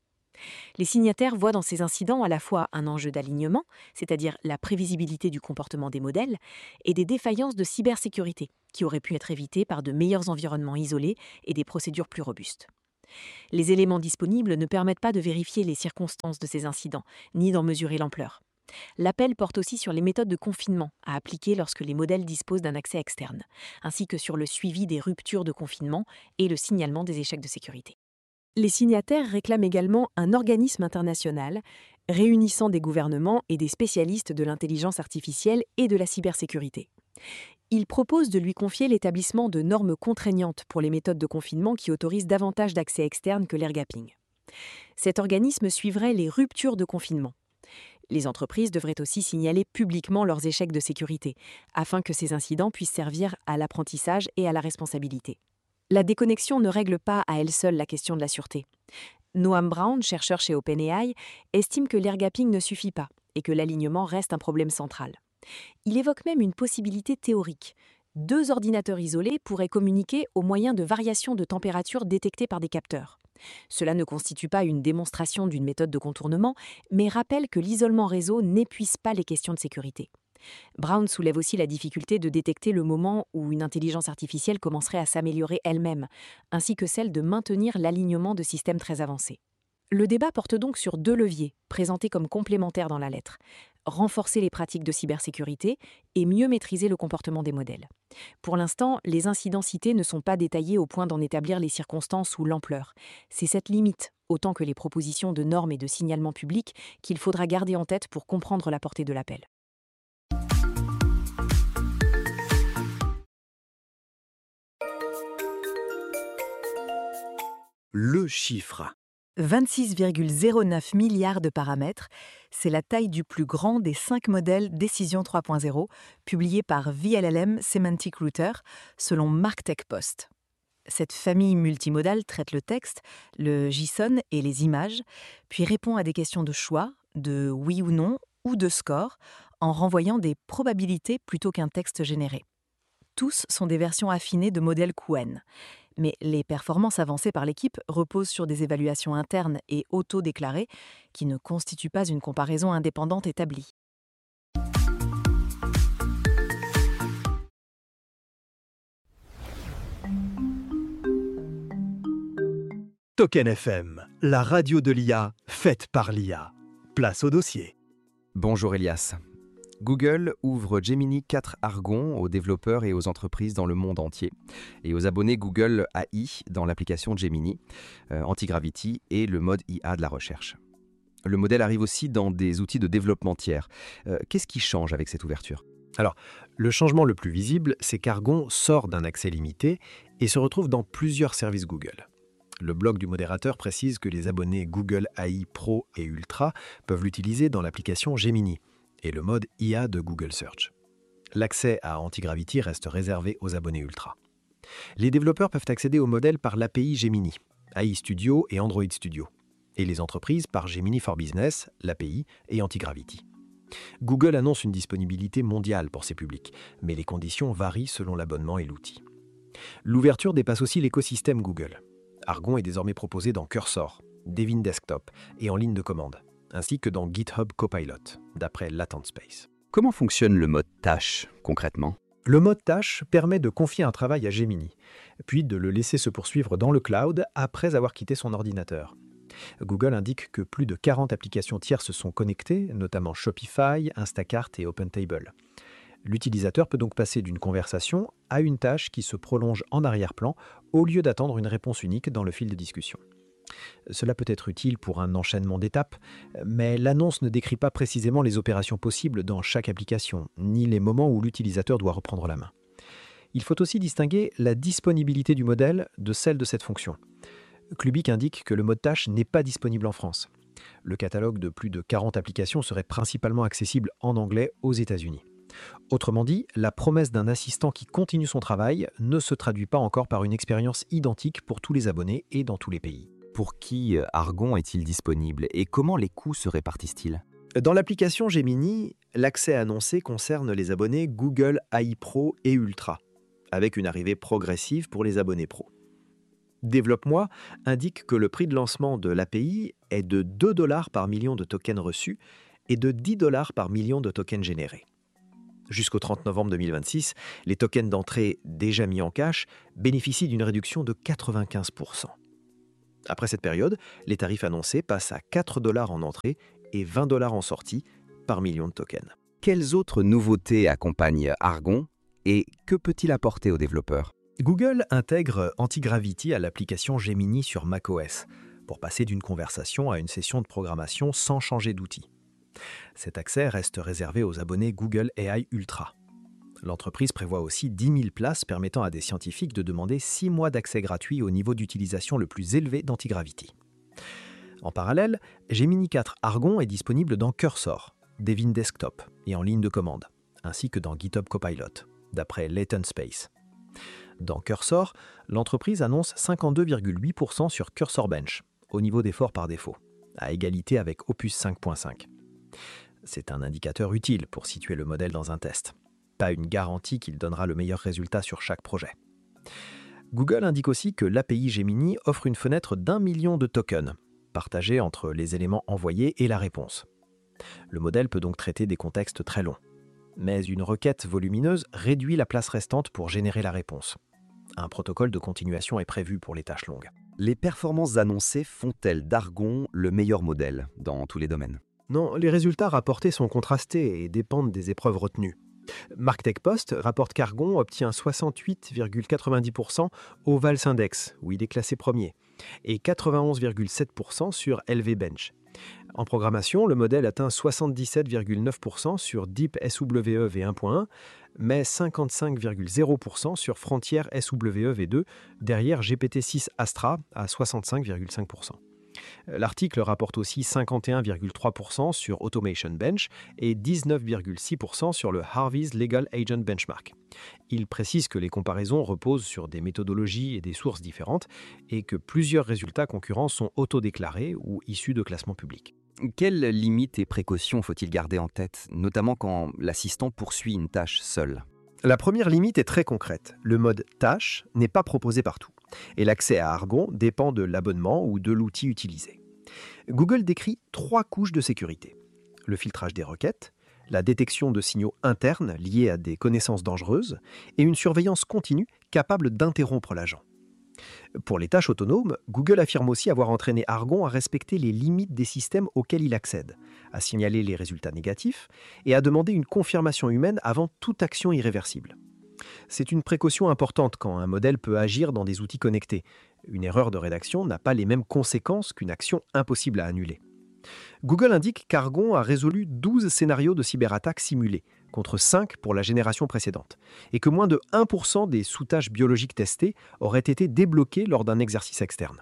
Les signataires voient dans ces incidents à la fois un enjeu d'alignement, c'est-à-dire la prévisibilité du comportement des modèles, et des défaillances de cybersécurité, qui auraient pu être évitées par de meilleurs environnements isolés et des procédures plus robustes. Les éléments disponibles ne permettent pas de vérifier les circonstances de ces incidents, ni d'en mesurer l'ampleur. L'appel porte aussi sur les méthodes de confinement à appliquer lorsque les modèles disposent d'un accès externe, ainsi que sur le suivi des ruptures de confinement et le signalement des échecs de sécurité. Les signataires réclament également un organisme international réunissant des gouvernements et des spécialistes de l'intelligence artificielle et de la cybersécurité. Ils proposent de lui confier l'établissement de normes contraignantes pour les méthodes de confinement qui autorisent davantage d'accès externe que l'air gapping. Cet organisme suivrait les ruptures de confinement. Les entreprises devraient aussi signaler publiquement leurs échecs de sécurité, afin que ces incidents puissent servir à l'apprentissage et à la responsabilité. La déconnexion ne règle pas à elle seule la question de la sûreté. Noam Brown, chercheur chez OpenAI, estime que l'air gapping ne suffit pas et que l'alignement reste un problème central. Il évoque même une possibilité théorique. Deux ordinateurs isolés pourraient communiquer au moyen de variations de température détectées par des capteurs. Cela ne constitue pas une démonstration d'une méthode de contournement, mais rappelle que l'isolement réseau n'épuise pas les questions de sécurité. Brown soulève aussi la difficulté de détecter le moment où une intelligence artificielle commencerait à s'améliorer elle-même, ainsi que celle de maintenir l'alignement de systèmes très avancés. Le débat porte donc sur deux leviers, présentés comme complémentaires dans la lettre: renforcer les pratiques de cybersécurité et mieux maîtriser le comportement des modèles. Pour l'instant, les incidents cités ne sont pas détaillés au point d'en établir les circonstances ou l'ampleur. C'est cette limite, autant que les propositions de normes et de signalement public, qu'il faudra garder en tête pour comprendre la portée de l'appel. Le chiffre. vingt-six virgule zéro neuf milliards de paramètres, c'est la taille du plus grand des cinq modèles Décision trois point zéro, publiés par V L L M Semantic Router, selon MarkTech Post. Cette famille multimodale traite le texte, le JSON et les images, puis répond à des questions de choix, de oui ou non, ou de score, en renvoyant des probabilités plutôt qu'un texte généré. Tous sont des versions affinées de modèles Q N. Mais les performances avancées par l'équipe reposent sur des évaluations internes et auto-déclarées qui ne constituent pas une comparaison indépendante établie. Token F M, la radio de l'I A faite par l'I A. Place au dossier. Bonjour Elias. Google ouvre Gemini quatre Argon aux développeurs et aux entreprises dans le monde entier, et aux abonnés Google A I dans l'application Gemini, euh, Antigravity et le mode I A de la recherche. Le modèle arrive aussi dans des outils de développement tiers. Euh, qu'est-ce qui change avec cette ouverture ? Alors, le changement le plus visible, c'est qu'Argon sort d'un accès limité et se retrouve dans plusieurs services Google. Le blog du modérateur précise que les abonnés Google A I Pro et Ultra peuvent l'utiliser dans l'application Gemini et le mode I A de Google Search. L'accès à Antigravity reste réservé aux abonnés Ultra. Les développeurs peuvent accéder au modèle par l'A P I Gemini, A I Studio et Android Studio, et les entreprises par Gemini for Business, l'A P I et Antigravity. Google annonce une disponibilité mondiale pour ces publics, mais les conditions varient selon l'abonnement et l'outil. L'ouverture dépasse aussi l'écosystème Google. Argon est désormais proposé dans Cursor, Devin Desktop et en ligne de commande, ainsi que dans GitHub Copilot, d'après Latent Space. Comment fonctionne le mode tâche, concrètement ? Le mode tâche permet de confier un travail à Gemini, puis de le laisser se poursuivre dans le cloud après avoir quitté son ordinateur. Google indique que plus de quarante applications tierces sont connectées, notamment Shopify, Instacart et OpenTable. L'utilisateur peut donc passer d'une conversation à une tâche qui se prolonge en arrière-plan au lieu d'attendre une réponse unique dans le fil de discussion. Cela peut être utile pour un enchaînement d'étapes, mais l'annonce ne décrit pas précisément les opérations possibles dans chaque application, ni les moments où l'utilisateur doit reprendre la main. Il faut aussi distinguer la disponibilité du modèle de celle de cette fonction. Clubic indique que le mode tâche n'est pas disponible en France. Le catalogue de plus de quarante applications serait principalement accessible en anglais aux États-Unis. Autrement dit, la promesse d'un assistant qui continue son travail ne se traduit pas encore par une expérience identique pour tous les abonnés et dans tous les pays. Pour qui Argon est-il disponible et comment les coûts se répartissent-ils ? Dans l'application Gemini, l'accès annoncé concerne les abonnés Google A I Pro et Ultra, avec une arrivée progressive pour les abonnés Pro. Développe-moi indique que le prix de lancement de l'A P I est de deux dollars par million de tokens reçus et de dix dollars par million de tokens générés. Jusqu'au trente novembre deux mille vingt-six, les tokens d'entrée déjà mis en cash bénéficient d'une réduction de quatre-vingt-quinze pour cent. Après cette période, les tarifs annoncés passent à quatre dollars en entrée et vingt dollars en sortie par million de tokens. Quelles autres nouveautés accompagnent Argon et que peut-il apporter aux développeurs ? Google intègre Antigravity à l'application Gemini sur macOS pour passer d'une conversation à une session de programmation sans changer d'outil. Cet accès reste réservé aux abonnés Google A I Ultra. L'entreprise prévoit aussi dix mille places permettant à des scientifiques de demander six mois d'accès gratuit au niveau d'utilisation le plus élevé d'Antigravity. En parallèle, Gemini quatre Argon est disponible dans Cursor, Devin Desktop et en ligne de commande, ainsi que dans GitHub Copilot, d'après Latent Space. Dans Cursor, l'entreprise annonce cinquante-deux virgule huit pour cent sur Cursor Bench, au niveau d'effort par défaut, à égalité avec Opus cinq point cinq. C'est un indicateur utile pour situer le modèle dans un test. Pas une garantie qu'il donnera le meilleur résultat sur chaque projet. Google indique aussi que l'A P I Gemini offre une fenêtre d'un million de tokens, partagés entre les éléments envoyés et la réponse. Le modèle peut donc traiter des contextes très longs. Mais une requête volumineuse réduit la place restante pour générer la réponse. Un protocole de continuation est prévu pour les tâches longues. Les performances annoncées font-elles d'Argon le meilleur modèle dans tous les domaines ? Non, les résultats rapportés sont contrastés et dépendent des épreuves retenues. MarkTech-Post rapporte qu'Argon obtient soixante-huit virgule quatre-vingt-dix pour cent au Vals Index, où il est classé premier, et quatre-vingt-onze virgule sept pour cent sur L V Bench. En programmation, le modèle atteint soixante-dix-sept virgule neuf pour cent sur Deep S W E V un point un, mais cinquante-cinq virgule zéro pour cent sur Frontier S W E V deux, derrière G P T six Astra à soixante-cinq virgule cinq pour cent. L'article rapporte aussi cinquante et un virgule trois pour cent sur Automation Bench et dix-neuf virgule six pour cent sur le Harvey's Legal Agent Benchmark. Il précise que les comparaisons reposent sur des méthodologies et des sources différentes et que plusieurs résultats concurrents sont autodéclarés ou issus de classements publics. Quelles limites et précautions faut-il garder en tête, notamment quand l'assistant poursuit une tâche seul ? La première limite est très concrète. Le mode tâche n'est pas proposé partout. Et l'accès à Argon dépend de l'abonnement ou de l'outil utilisé. Google décrit trois couches de sécurité. Le filtrage des requêtes, la détection de signaux internes liés à des connaissances dangereuses et une surveillance continue capable d'interrompre l'agent. Pour les tâches autonomes, Google affirme aussi avoir entraîné Argon à respecter les limites des systèmes auxquels il accède, à signaler les résultats négatifs et à demander une confirmation humaine avant toute action irréversible. C'est une précaution importante quand un modèle peut agir dans des outils connectés. Une erreur de rédaction n'a pas les mêmes conséquences qu'une action impossible à annuler. Google indique qu'Argon a résolu douze scénarios de cyberattaque simulés, contre cinq pour la génération précédente, et que moins de un pour cent des sous-tâches biologiques testées auraient été débloquées lors d'un exercice externe.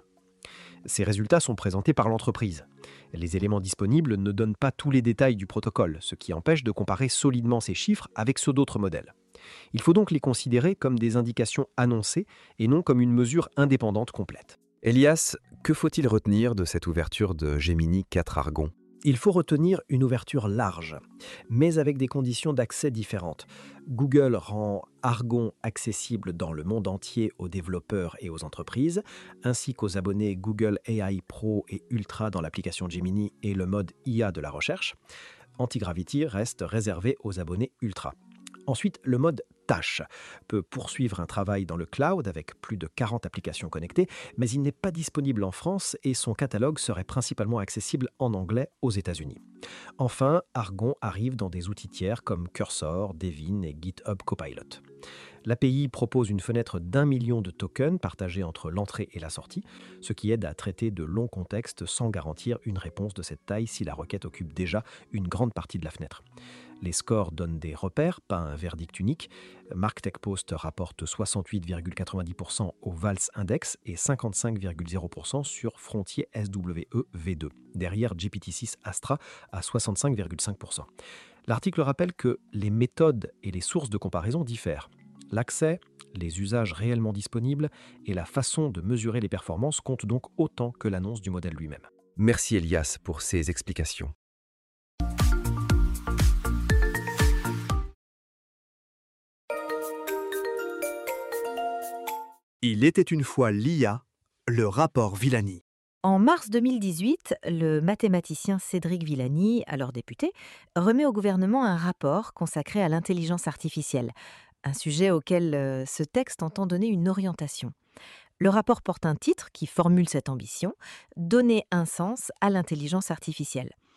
Ces résultats sont présentés par l'entreprise. Les éléments disponibles ne donnent pas tous les détails du protocole, ce qui empêche de comparer solidement ces chiffres avec ceux d'autres modèles. Il faut donc les considérer comme des indications annoncées et non comme une mesure indépendante complète. Elias, que faut-il retenir de cette ouverture de Gemini quatre Argon ? Il faut retenir une ouverture large, mais avec des conditions d'accès différentes. Google rend Argon accessible dans le monde entier aux développeurs et aux entreprises, ainsi qu'aux abonnés Google A I Pro et Ultra dans l'application Gemini et le mode I A de la recherche. Antigravity reste réservé aux abonnés Ultra. Ensuite, le mode tâche peut poursuivre un travail dans le cloud avec plus de quarante applications connectées, mais il n'est pas disponible en France et son catalogue serait principalement accessible en anglais aux États-Unis. Enfin, Argon arrive dans des outils tiers comme Cursor, Devin et GitHub Copilot. L'A P I propose une fenêtre d'un million de tokens partagés entre l'entrée et la sortie, ce qui aide à traiter de longs contextes sans garantir une réponse de cette taille si la requête occupe déjà une grande partie de la fenêtre. Les scores donnent des repères, pas un verdict unique. MarkTech-Post rapporte soixante-huit virgule quatre-vingt-dix pour cent au Vals Index et cinquante-cinq virgule zéro pour cent sur Frontier S W E V deux, derrière G P T six Astra à soixante-cinq virgule cinq pour cent. L'article rappelle que les méthodes et les sources de comparaison diffèrent. L'accès, les usages réellement disponibles et la façon de mesurer les performances comptent donc autant que l'annonce du modèle lui-même. Merci Elias pour ces explications. Il était une fois l'I A le rapport Villani. En mars deux mille dix-huit, le mathématicien Cédric Villani, alors député, remet au gouvernement un rapport consacré à l'intelligence artificielle, un sujet auquel euh, ce texte entend donner une orientation. Le rapport porte un titre qui formule cette ambition, « Donner un sens à l'intelligence artificielle ».